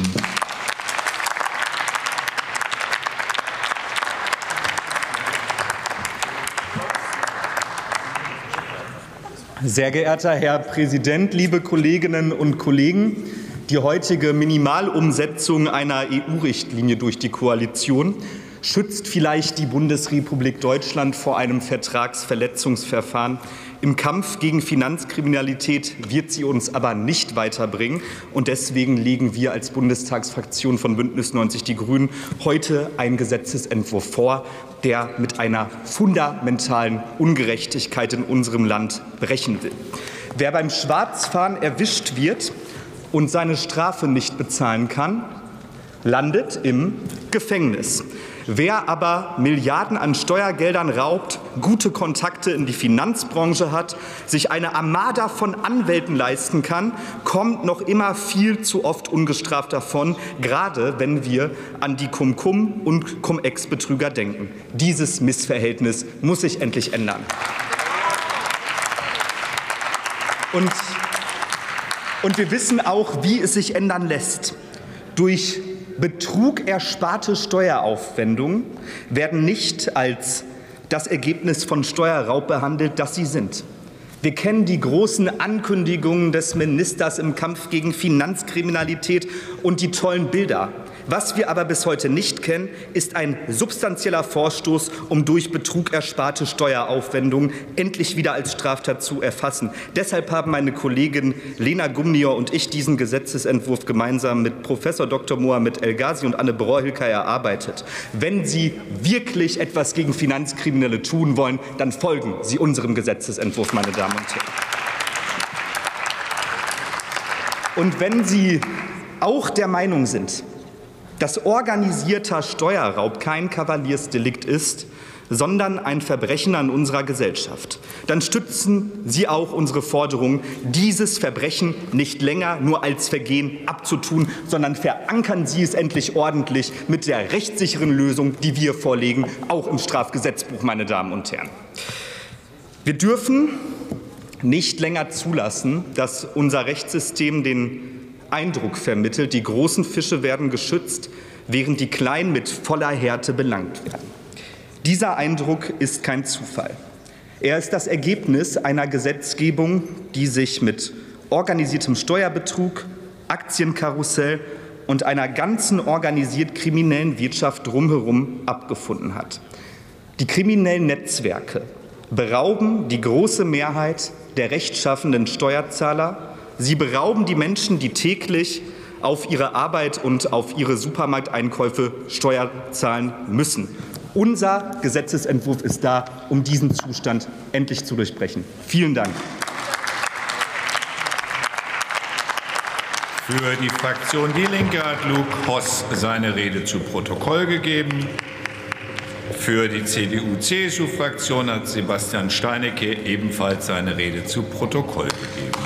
L: Sehr geehrter Herr Präsident, liebe Kolleginnen und Kollegen! Die heutige Minimalumsetzung einer E U-Richtlinie durch die Koalition schützt vielleicht die Bundesrepublik Deutschland vor einem Vertragsverletzungsverfahren. Im Kampf gegen Finanzkriminalität wird sie uns aber nicht weiterbringen. Und deswegen legen wir als Bundestagsfraktion von Bündnis neunzig Die Grünen heute einen Gesetzesentwurf vor, der mit einer fundamentalen Ungerechtigkeit in unserem Land brechen will. Wer beim Schwarzfahren erwischt wird und seine Strafe nicht bezahlen kann, landet im Gefängnis. Wer aber Milliarden an Steuergeldern raubt, gute Kontakte in die Finanzbranche hat, sich eine Armada von Anwälten leisten kann, kommt noch immer viel zu oft ungestraft davon, gerade wenn wir an die Cum-Cum- und Cum-Ex-Betrüger denken. Dieses Missverhältnis muss sich endlich ändern. Und, und wir wissen auch, wie es sich ändern lässt. Durch Betrug ersparte Steueraufwendungen werden nicht als das Ergebnis von Steuerraub behandelt, das sie sind. Wir kennen die großen Ankündigungen des Ministers im Kampf gegen Finanzkriminalität und die tollen Bilder. Was wir aber bis heute nicht kennen, ist ein substanzieller Vorstoß, um durch Betrug ersparte Steueraufwendungen endlich wieder als Straftat zu erfassen. Deshalb haben meine Kollegin Lena Gumnier und ich diesen Gesetzesentwurf gemeinsam mit Professor Doktor Mohamed El-Ghazi und Anne Borolka erarbeitet. Wenn Sie wirklich etwas gegen Finanzkriminelle tun wollen, dann folgen Sie unserem Gesetzesentwurf, meine Damen und Herren. Und wenn Sie auch der Meinung sind, dass organisierter Steuerraub kein Kavaliersdelikt ist, sondern ein Verbrechen an unserer Gesellschaft, dann stützen Sie auch unsere Forderung, dieses Verbrechen nicht länger nur als Vergehen abzutun, sondern verankern Sie es endlich ordentlich mit der rechtssicheren Lösung, die wir vorlegen, auch im Strafgesetzbuch, meine Damen und Herren. Wir dürfen nicht länger zulassen, dass unser Rechtssystem den Eindruck vermittelt, die großen Fische werden geschützt, während die kleinen mit voller Härte belangt werden. Dieser Eindruck ist kein Zufall. Er ist das Ergebnis einer Gesetzgebung, die sich mit organisiertem Steuerbetrug, Aktienkarussell und einer ganzen organisiert kriminellen Wirtschaft drumherum abgefunden hat. Die kriminellen Netzwerke berauben die große Mehrheit der rechtschaffenden Steuerzahler. Sie berauben die Menschen, die täglich auf ihre Arbeit und auf ihre Supermarkteinkäufe Steuer zahlen müssen. Unser Gesetzesentwurf ist da, um diesen Zustand endlich zu durchbrechen. Vielen Dank.
E: Für die Fraktion Die Linke hat Luke Hoss seine Rede zu Protokoll gegeben. Für die C D U C S U-Fraktion hat Sebastian Steinecke ebenfalls seine Rede zu Protokoll gegeben.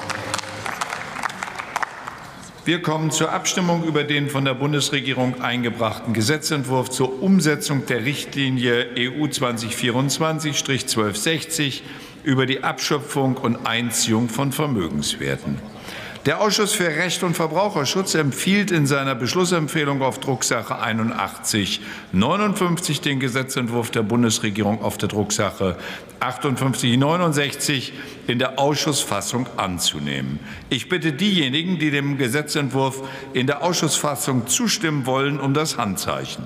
E: Wir kommen zur Abstimmung über den von der Bundesregierung eingebrachten Gesetzentwurf zur Umsetzung der Richtlinie E U zwanzig vierundzwanzig zwölfhundertsechzig über die Abschöpfung und Einziehung von Vermögenswerten. Der Ausschuss für Recht und Verbraucherschutz empfiehlt in seiner Beschlussempfehlung auf Drucksache einundachtzig neunundfünfzig den Gesetzentwurf der Bundesregierung auf der Drucksache achtundfünfzig neunundsechzig in der Ausschussfassung anzunehmen. Ich bitte diejenigen, die dem Gesetzentwurf in der Ausschussfassung zustimmen wollen, um das Handzeichen.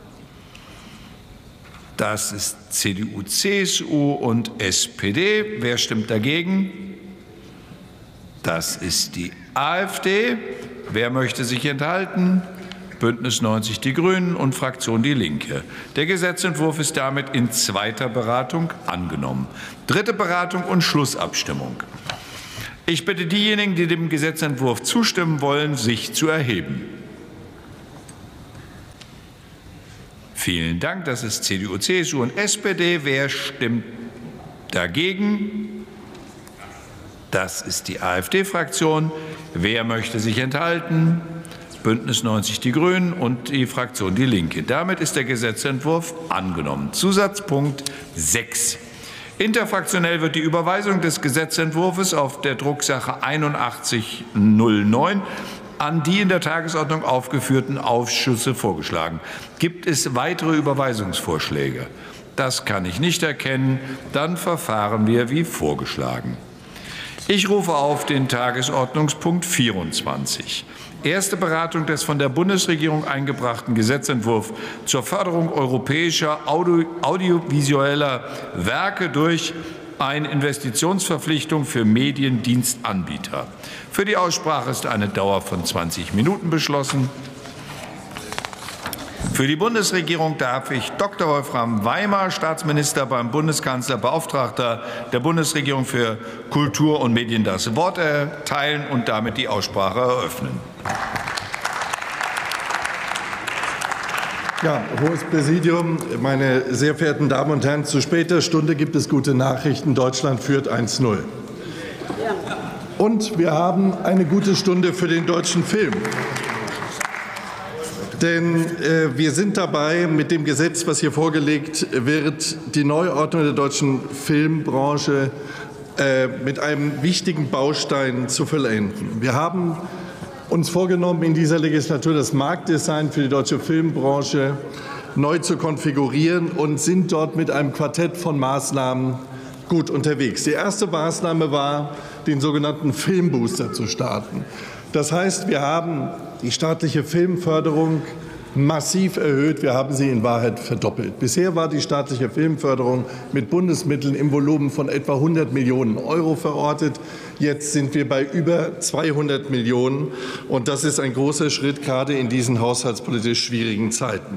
E: Das ist C D U, C S U und S P D. Wer stimmt dagegen? Das ist die AfD. Wer möchte sich enthalten? Bündnis neunzig Die Grünen und Fraktion Die Linke. Der Gesetzentwurf ist damit in zweiter Beratung angenommen. Dritte Beratung und Schlussabstimmung. Ich bitte diejenigen, die dem Gesetzentwurf zustimmen wollen, sich zu erheben. Vielen Dank. Das ist C D U, C S U und S P D. Wer stimmt dagegen? Das ist die AfD-Fraktion. Wer möchte sich enthalten? Bündnis neunzig Die Grünen und die Fraktion Die Linke. Damit ist der Gesetzentwurf angenommen. Zusatzpunkt sechs. Interfraktionell wird die Überweisung des Gesetzentwurfs auf der Drucksache einundachtzig null neun an die in der Tagesordnung aufgeführten Ausschüsse vorgeschlagen. Gibt es weitere Überweisungsvorschläge? Das kann ich nicht erkennen. Dann verfahren wir wie vorgeschlagen. Ich rufe auf den Tagesordnungspunkt vierundzwanzig. Erste Beratung des von der Bundesregierung eingebrachten Gesetzentwurfs zur Förderung europäischer Audio audiovisueller Werke durch eine Investitionsverpflichtung für Mediendienstanbieter. Für die Aussprache ist eine Dauer von zwanzig Minuten beschlossen. Für die Bundesregierung darf ich Doktor Wolfram Weimar, Staatsminister beim Bundeskanzler, Beauftragter der Bundesregierung für Kultur und Medien, das Wort erteilen und damit die Aussprache eröffnen.
M: Ja, hohes Präsidium, meine sehr verehrten Damen und Herren, zu später Stunde gibt es gute Nachrichten. Deutschland führt eins null. Und wir haben eine gute Stunde für den deutschen Film. Denn äh, wir sind dabei, mit dem Gesetz, was hier vorgelegt wird, die Neuordnung der deutschen Filmbranche äh, mit einem wichtigen Baustein zu vollenden. Wir haben uns vorgenommen, in dieser Legislatur das Marktdesign für die deutsche Filmbranche neu zu konfigurieren und sind dort mit einem Quartett von Maßnahmen gut unterwegs. Die erste Maßnahme war, den sogenannten Filmbooster zu starten. Das heißt, wir haben die staatliche Filmförderung massiv erhöht. Wir haben sie in Wahrheit verdoppelt. Bisher war die staatliche Filmförderung mit Bundesmitteln im Volumen von etwa hundert Millionen Euro verortet. Jetzt sind wir bei über zweihundert Millionen. Und das ist ein großer Schritt, gerade in diesen haushaltspolitisch schwierigen Zeiten.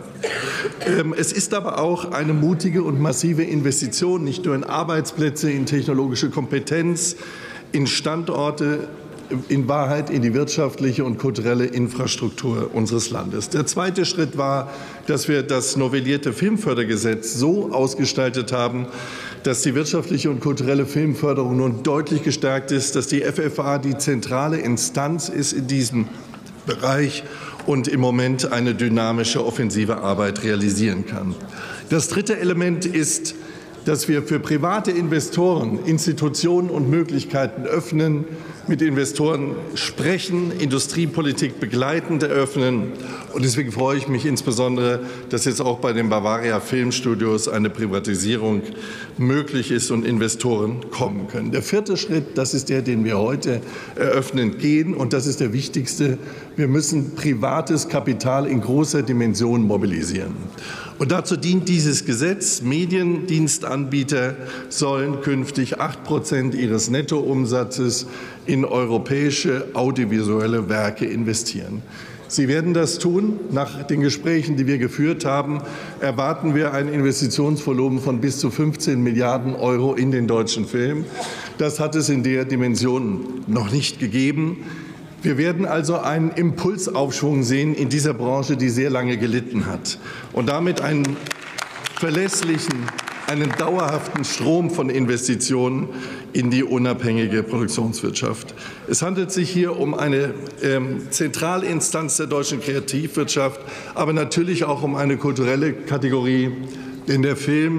M: Es ist aber auch eine mutige und massive Investition, nicht nur in Arbeitsplätze, in technologische Kompetenz, in Standorte, in Wahrheit in die wirtschaftliche und kulturelle Infrastruktur unseres Landes. Der zweite Schritt war, dass wir das novellierte Filmfördergesetz so ausgestaltet haben, dass die wirtschaftliche und kulturelle Filmförderung nun deutlich gestärkt ist, dass die F F A die zentrale Instanz ist in diesem Bereich und im Moment eine dynamische, offensive Arbeit realisieren kann. Das dritte Element ist, dass wir für private Investoren Institutionen und Möglichkeiten öffnen, mit Investoren sprechen, Industriepolitik begleitend eröffnen. Und deswegen freue ich mich insbesondere, dass jetzt auch bei den Bavaria Filmstudios eine Privatisierung möglich ist und Investoren kommen können. Der vierte Schritt, das ist der, den wir heute eröffnen gehen, und das ist der wichtigste. Wir müssen privates Kapital in großer Dimension mobilisieren. Und dazu dient dieses Gesetz. Mediendienstanbieter sollen künftig acht Prozent ihres Nettoumsatzes in europäische audiovisuelle Werke investieren. Sie werden das tun. Nach den Gesprächen, die wir geführt haben, erwarten wir ein Investitionsvolumen von bis zu fünfzehn Milliarden Euro in den deutschen Film. Das hat es in der Dimension noch nicht gegeben. Wir werden also einen Impulsaufschwung sehen in dieser Branche, die sehr lange gelitten hat, und damit einen verlässlichen, einen dauerhaften Strom von Investitionen in die unabhängige Produktionswirtschaft. Es handelt sich hier um eine ähm, Zentralinstanz der deutschen Kreativwirtschaft, aber natürlich auch um eine kulturelle Kategorie. Denn der Film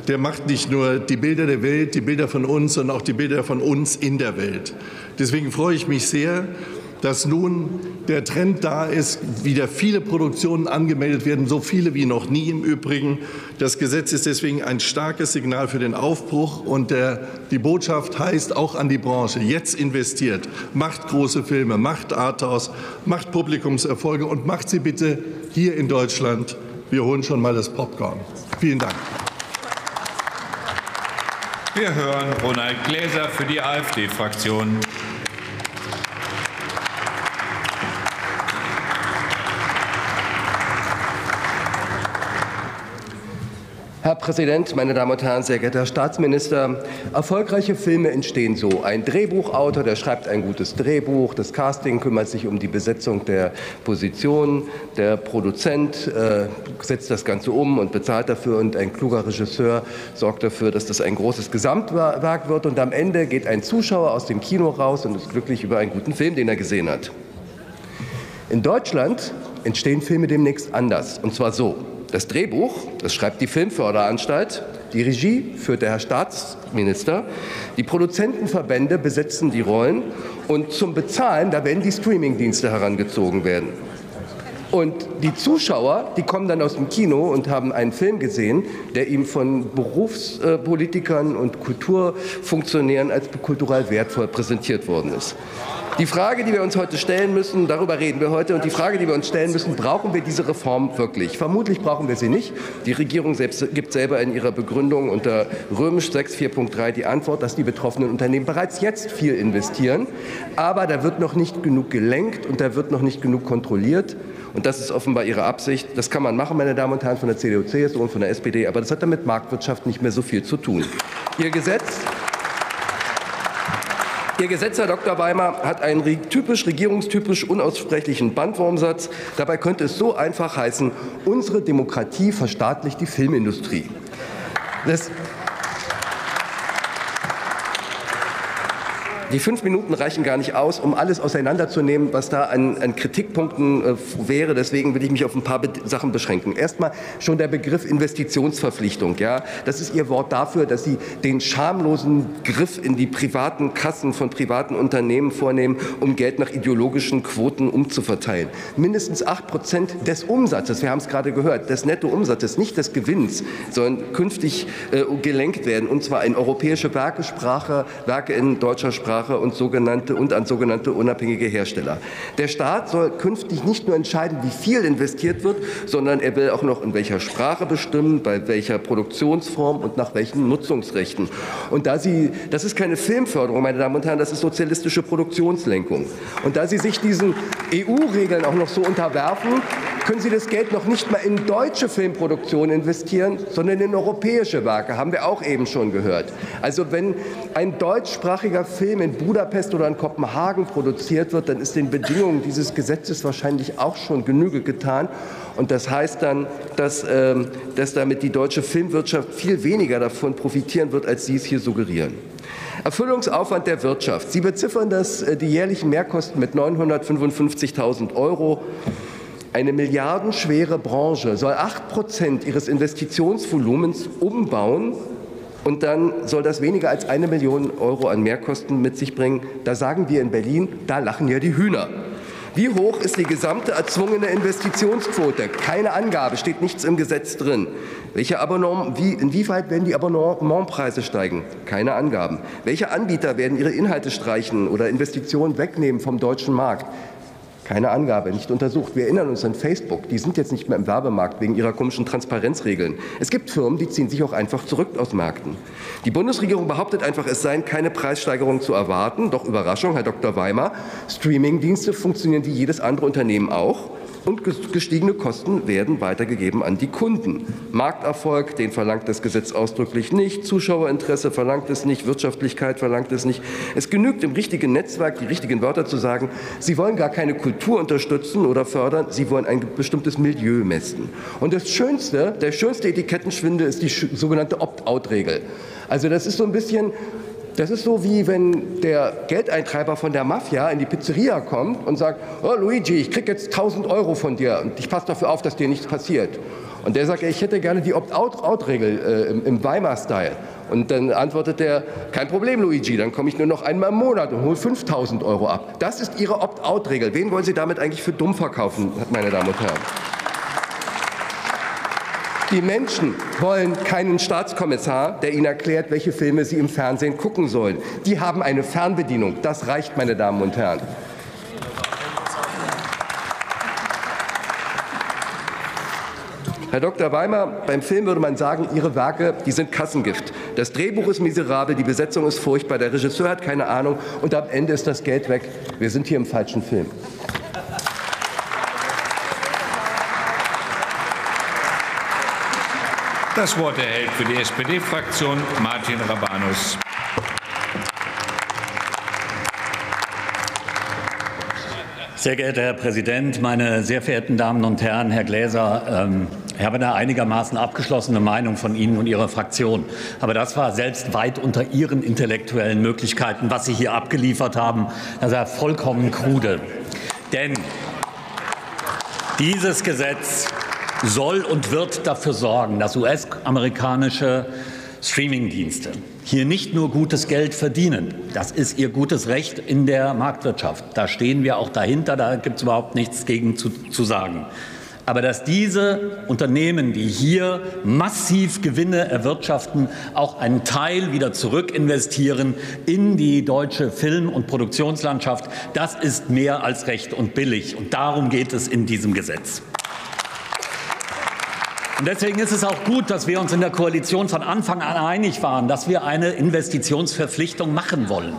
M: der macht nicht nur die Bilder der Welt, die Bilder von uns, sondern auch die Bilder von uns in der Welt. Deswegen freue ich mich sehr, dass nun der Trend da ist, wieder viele Produktionen angemeldet werden, so viele wie noch nie im Übrigen. Das Gesetz ist deswegen ein starkes Signal für den Aufbruch, und der, die Botschaft heißt auch an die Branche: Jetzt investiert, macht große Filme, macht Arthouse, macht Publikumserfolge und macht sie bitte hier in Deutschland. Wir holen schon mal das Popcorn. Vielen Dank.
E: Wir hören Ronald Gläser für die AfD-Fraktion.
N: Herr Präsident, meine Damen und Herren, sehr geehrter Herr Staatsminister! Erfolgreiche Filme entstehen so. Ein Drehbuchautor, der schreibt ein gutes Drehbuch, das Casting kümmert sich um die Besetzung der Position, der Produzent äh, setzt das Ganze um und bezahlt dafür, und ein kluger Regisseur sorgt dafür, dass das ein großes Gesamtwerk wird, und am Ende geht ein Zuschauer aus dem Kino raus und ist glücklich über einen guten Film, den er gesehen hat. In Deutschland entstehen Filme demnächst anders, und zwar so. Das Drehbuch, das schreibt die Filmförderanstalt, die Regie führt der Herr Staatsminister, die Produzentenverbände besetzen die Rollen, und zum Bezahlen, da werden die Streamingdienste herangezogen werden. Und die Zuschauer, die kommen dann aus dem Kino und haben einen Film gesehen, der ihm von Berufspolitikern und Kulturfunktionären als kulturell wertvoll präsentiert worden ist. Die Frage, die wir uns heute stellen müssen, darüber reden wir heute, und die Frage, die wir uns stellen müssen: Brauchen wir diese Reform wirklich? Vermutlich brauchen wir sie nicht. Die Regierung selbst gibt selber in ihrer Begründung unter Römisch sechs vier Punkt drei die Antwort, dass die betroffenen Unternehmen bereits jetzt viel investieren. Aber da wird noch nicht genug gelenkt und da wird noch nicht genug kontrolliert. Und das ist offenbar Ihre Absicht. Das kann man machen, meine Damen und Herren, von der C D U C S U und von der S P D, aber das hat dann mit Marktwirtschaft nicht mehr so viel zu tun. Ihr Gesetz Ihr Gesetz, Herr Doktor Weimer, hat einen typisch regierungstypisch unaussprechlichen Bandwurmsatz. Dabei könnte es so einfach heißen: Unsere Demokratie verstaatlicht die Filmindustrie. Das Die fünf Minuten reichen gar nicht aus, um alles auseinanderzunehmen, was da an, an Kritikpunkten äh, wäre. Deswegen will ich mich auf ein paar Be- Sachen beschränken. Erstmal schon der Begriff Investitionsverpflichtung. Ja? Das ist Ihr Wort dafür, dass Sie den schamlosen Griff in die privaten Kassen von privaten Unternehmen vornehmen, um Geld nach ideologischen Quoten umzuverteilen. Mindestens acht Prozent des Umsatzes, wir haben es gerade gehört, des Nettoumsatzes, nicht des Gewinns, sollen künftig äh, gelenkt werden, und zwar in europäische Werkesprache, Werke in deutscher Sprache und sogenannte und an sogenannte unabhängige Hersteller. Der Staat soll künftig nicht nur entscheiden, wie viel investiert wird, sondern er will auch noch in welcher Sprache bestimmen, bei welcher Produktionsform und nach welchen Nutzungsrechten. Und da Sie, das ist keine Filmförderung, meine Damen und Herren, das ist sozialistische Produktionslenkung. Und da Sie sich diesen E U-Regeln auch noch so unterwerfen, können Sie das Geld noch nicht mal in deutsche Filmproduktion investieren, sondern in europäische Werke, haben wir auch eben schon gehört. Also wenn ein deutschsprachiger Film in Budapest oder in Kopenhagen produziert wird, dann ist den Bedingungen dieses Gesetzes wahrscheinlich auch schon Genüge getan. Und das heißt dann, dass, ähm, dass damit die deutsche Filmwirtschaft viel weniger davon profitieren wird, als Sie es hier suggerieren. Erfüllungsaufwand der Wirtschaft. Sie beziffern das, äh, die jährlichen Mehrkosten mit neunhundertfünfundfünfzigtausend Euro. Eine milliardenschwere Branche soll acht Prozent ihres Investitionsvolumens umbauen, und dann soll das weniger als eine Million Euro an Mehrkosten mit sich bringen. Da sagen wir in Berlin, da lachen ja die Hühner. Wie hoch ist die gesamte erzwungene Investitionsquote? Keine Angabe, steht nichts im Gesetz drin. Welche Abonnement, wie, inwieweit werden die Abonnementpreise steigen? Keine Angaben. Welche Anbieter werden ihre Inhalte streichen oder Investitionen wegnehmen vom deutschen Markt? Keine Angabe, nicht untersucht. Wir erinnern uns an Facebook. Die sind jetzt nicht mehr im Werbemarkt wegen ihrer komischen Transparenzregeln. Es gibt Firmen, die ziehen sich auch einfach zurück aus Märkten. Die Bundesregierung behauptet einfach, es seien keine Preissteigerungen zu erwarten. Doch Überraschung, Herr Doktor Weimer, Streamingdienste funktionieren wie jedes andere Unternehmen auch. Und gestiegene Kosten werden weitergegeben an die Kunden. Markterfolg, den verlangt das Gesetz ausdrücklich nicht. Zuschauerinteresse verlangt es nicht. Wirtschaftlichkeit verlangt es nicht. Es genügt im richtigen Netzwerk, die richtigen Wörter zu sagen. Sie wollen gar keine Kultur unterstützen oder fördern. Sie wollen ein bestimmtes Milieu messen. Und das Schönste, der schönste Etikettenschwindel ist die sogenannte Opt-out-Regel. Also das ist so ein bisschen Das ist so, wie wenn der Geldeintreiber von der Mafia in die Pizzeria kommt und sagt, oh Luigi, ich kriege jetzt tausend Euro von dir und ich passe dafür auf, dass dir nichts passiert. Und der sagt, ich hätte gerne die Opt-out-Regel äh, im, im Weimar-Style. Und dann antwortet er, kein Problem, Luigi, dann komme ich nur noch einmal im Monat und hole fünftausend Euro ab. Das ist Ihre Opt-out-Regel. Wen wollen Sie damit eigentlich für dumm verkaufen, meine Damen und Herren? Die Menschen wollen keinen Staatskommissar, der ihnen erklärt, welche Filme sie im Fernsehen gucken sollen. Die haben eine Fernbedienung. Das reicht, meine Damen und Herren. Herr Doktor Weimar, beim Film würde man sagen, Ihre Werke, die sind Kassengift. Das Drehbuch ist miserabel, die Besetzung ist furchtbar, der Regisseur hat keine Ahnung und am Ende ist das Geld weg. Wir sind hier im falschen Film.
E: Das Wort erhält für die S P D-Fraktion Martin Rabanus.
O: Sehr geehrter Herr Präsident, meine sehr verehrten Damen und Herren, Herr Gläser, ähm, ich habe eine einigermaßen abgeschlossene Meinung von Ihnen und Ihrer Fraktion. Aber das war selbst weit unter Ihren intellektuellen Möglichkeiten, was Sie hier abgeliefert haben. Das war vollkommen krude. Denn dieses Gesetz soll und wird dafür sorgen, dass U S-amerikanische Streamingdienste hier nicht nur gutes Geld verdienen. Das ist ihr gutes Recht in der Marktwirtschaft. Da stehen wir auch dahinter, da gibt es überhaupt nichts gegen zu, zu sagen. Aber dass diese Unternehmen, die hier massiv Gewinne erwirtschaften, auch einen Teil wieder zurück investieren in die deutsche Film- und Produktionslandschaft, das ist mehr als recht und billig. Und darum geht es in diesem Gesetz. Und deswegen ist es auch gut, dass wir uns in der Koalition von Anfang an einig waren, dass wir eine Investitionsverpflichtung machen wollen.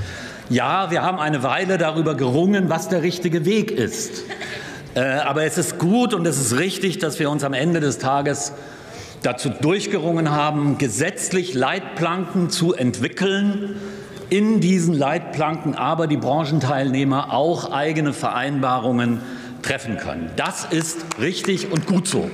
O: Ja, wir haben eine Weile darüber gerungen, was der richtige Weg ist. Äh, aber es ist gut und es ist richtig, dass wir uns am Ende des Tages dazu durchgerungen haben, gesetzlich Leitplanken zu entwickeln, in diesen Leitplanken aber die Branchenteilnehmer auch eigene Vereinbarungen treffen können. Das ist richtig und gut so.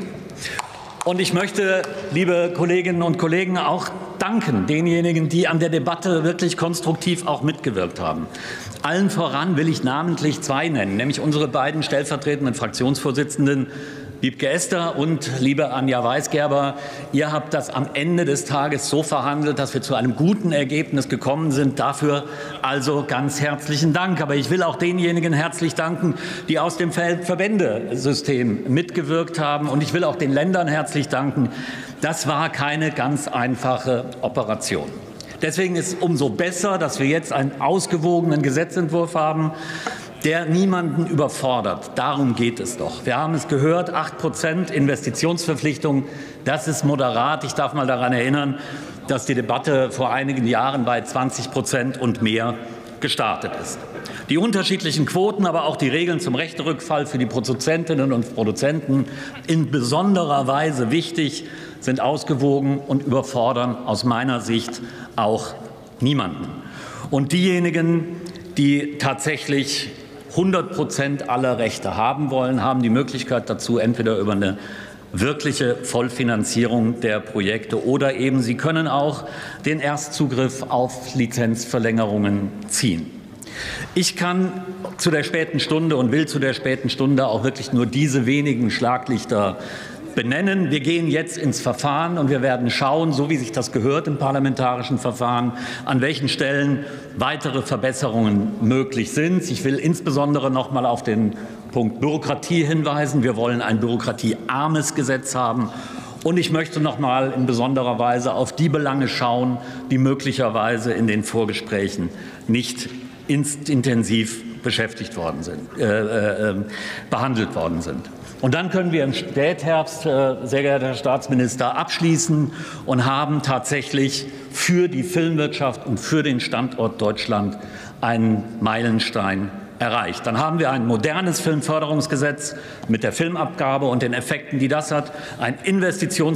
O: Und ich möchte, liebe Kolleginnen und Kollegen, auch danken denjenigen, die an der Debatte wirklich konstruktiv auch mitgewirkt haben. Allen voran will ich namentlich zwei nennen, nämlich unsere beiden stellvertretenden Fraktionsvorsitzenden, Wiebke Esther und liebe Anja Weisgerber. Ihr habt das am Ende des Tages so verhandelt, dass wir zu einem guten Ergebnis gekommen sind. Dafür also ganz herzlichen Dank. Aber ich will auch denjenigen herzlich danken, die aus dem Verbändesystem mitgewirkt haben. Und ich will auch den Ländern herzlich danken. Das war keine ganz einfache Operation. Deswegen ist es umso besser, dass wir jetzt einen ausgewogenen Gesetzentwurf haben, der niemanden überfordert. Darum geht es doch. Wir haben es gehört, acht Prozent Investitionsverpflichtung, das ist moderat. Ich darf mal daran erinnern, dass die Debatte vor einigen Jahren bei zwanzig Prozent und mehr gestartet ist. Die unterschiedlichen Quoten, aber auch die Regeln zum Rechterückfall für die Produzentinnen und Produzenten in besonderer Weise wichtig, sind ausgewogen und überfordern aus meiner Sicht auch niemanden. Und diejenigen, die tatsächlich hundert Prozent aller Rechte haben wollen, haben die Möglichkeit dazu, entweder über eine wirkliche Vollfinanzierung der Projekte oder eben sie können auch den Erstzugriff auf Lizenzverlängerungen ziehen. Ich kann zu der späten Stunde und will zu der späten Stunde auch wirklich nur diese wenigen Schlaglichter benennen. Wir gehen jetzt ins Verfahren und wir werden schauen, so wie sich das gehört im parlamentarischen Verfahren, an welchen Stellen weitere Verbesserungen möglich sind. Ich will insbesondere noch mal auf den Punkt Bürokratie hinweisen. Wir wollen ein bürokratiearmes Gesetz haben. Und ich möchte noch mal in besonderer Weise auf die Belange schauen, die möglicherweise in den Vorgesprächen nicht intensiv beschäftigt worden sind, äh, äh, behandelt worden sind. Und dann können wir im Spätherbst, äh, sehr geehrter Herr Staatsminister, abschließen und haben tatsächlich für die Filmwirtschaft und für den Standort Deutschland einen Meilenstein erreicht. Dann haben wir ein modernes Filmförderungsgesetz mit der Filmabgabe und den Effekten, die das hat, ein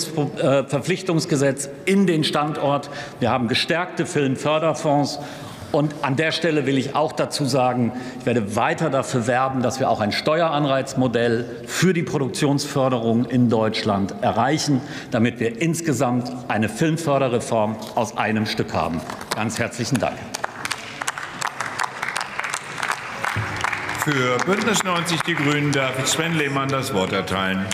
O: Investitionsverpflichtungsgesetz in den Standort. Wir haben gestärkte Filmförderfonds Und an der Stelle will ich auch dazu sagen, ich werde weiter dafür werben, dass wir auch ein Steueranreizmodell für die Produktionsförderung in Deutschland erreichen, damit wir insgesamt eine Filmförderreform aus einem Stück haben. Ganz herzlichen Dank.
E: Für Bündnis neunzig Die Grünen darf ich Sven Lehmann das Wort erteilen.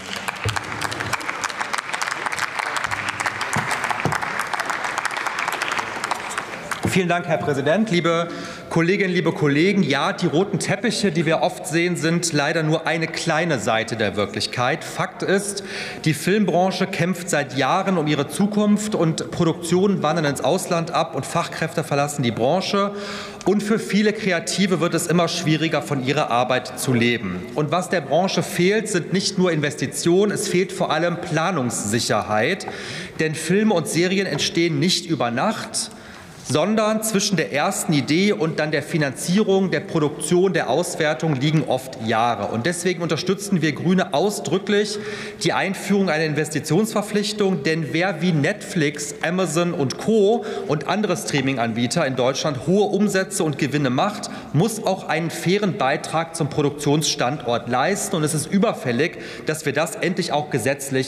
C: Vielen Dank, Herr Präsident. Liebe Kolleginnen, liebe Kollegen, ja, die roten Teppiche, die wir oft sehen, sind leider nur eine kleine Seite der Wirklichkeit. Fakt ist, die Filmbranche kämpft seit Jahren um ihre Zukunft und Produktionen wandern ins Ausland ab und Fachkräfte verlassen die Branche. Und für viele Kreative wird es immer schwieriger, von ihrer Arbeit zu leben. Und was der Branche fehlt, sind nicht nur Investitionen, es fehlt vor allem Planungssicherheit. Denn Filme und Serien entstehen nicht über Nacht, sondern zwischen der ersten Idee und dann der Finanzierung, der Produktion, der Auswertung liegen oft Jahre. Und deswegen unterstützen wir Grüne ausdrücklich die Einführung einer Investitionsverpflichtung, denn wer wie Netflix, Amazon und Co. und andere Streaming-Anbieter in Deutschland hohe Umsätze und Gewinne macht, muss auch einen fairen Beitrag zum Produktionsstandort leisten. Und es ist überfällig, dass wir das endlich auch gesetzlich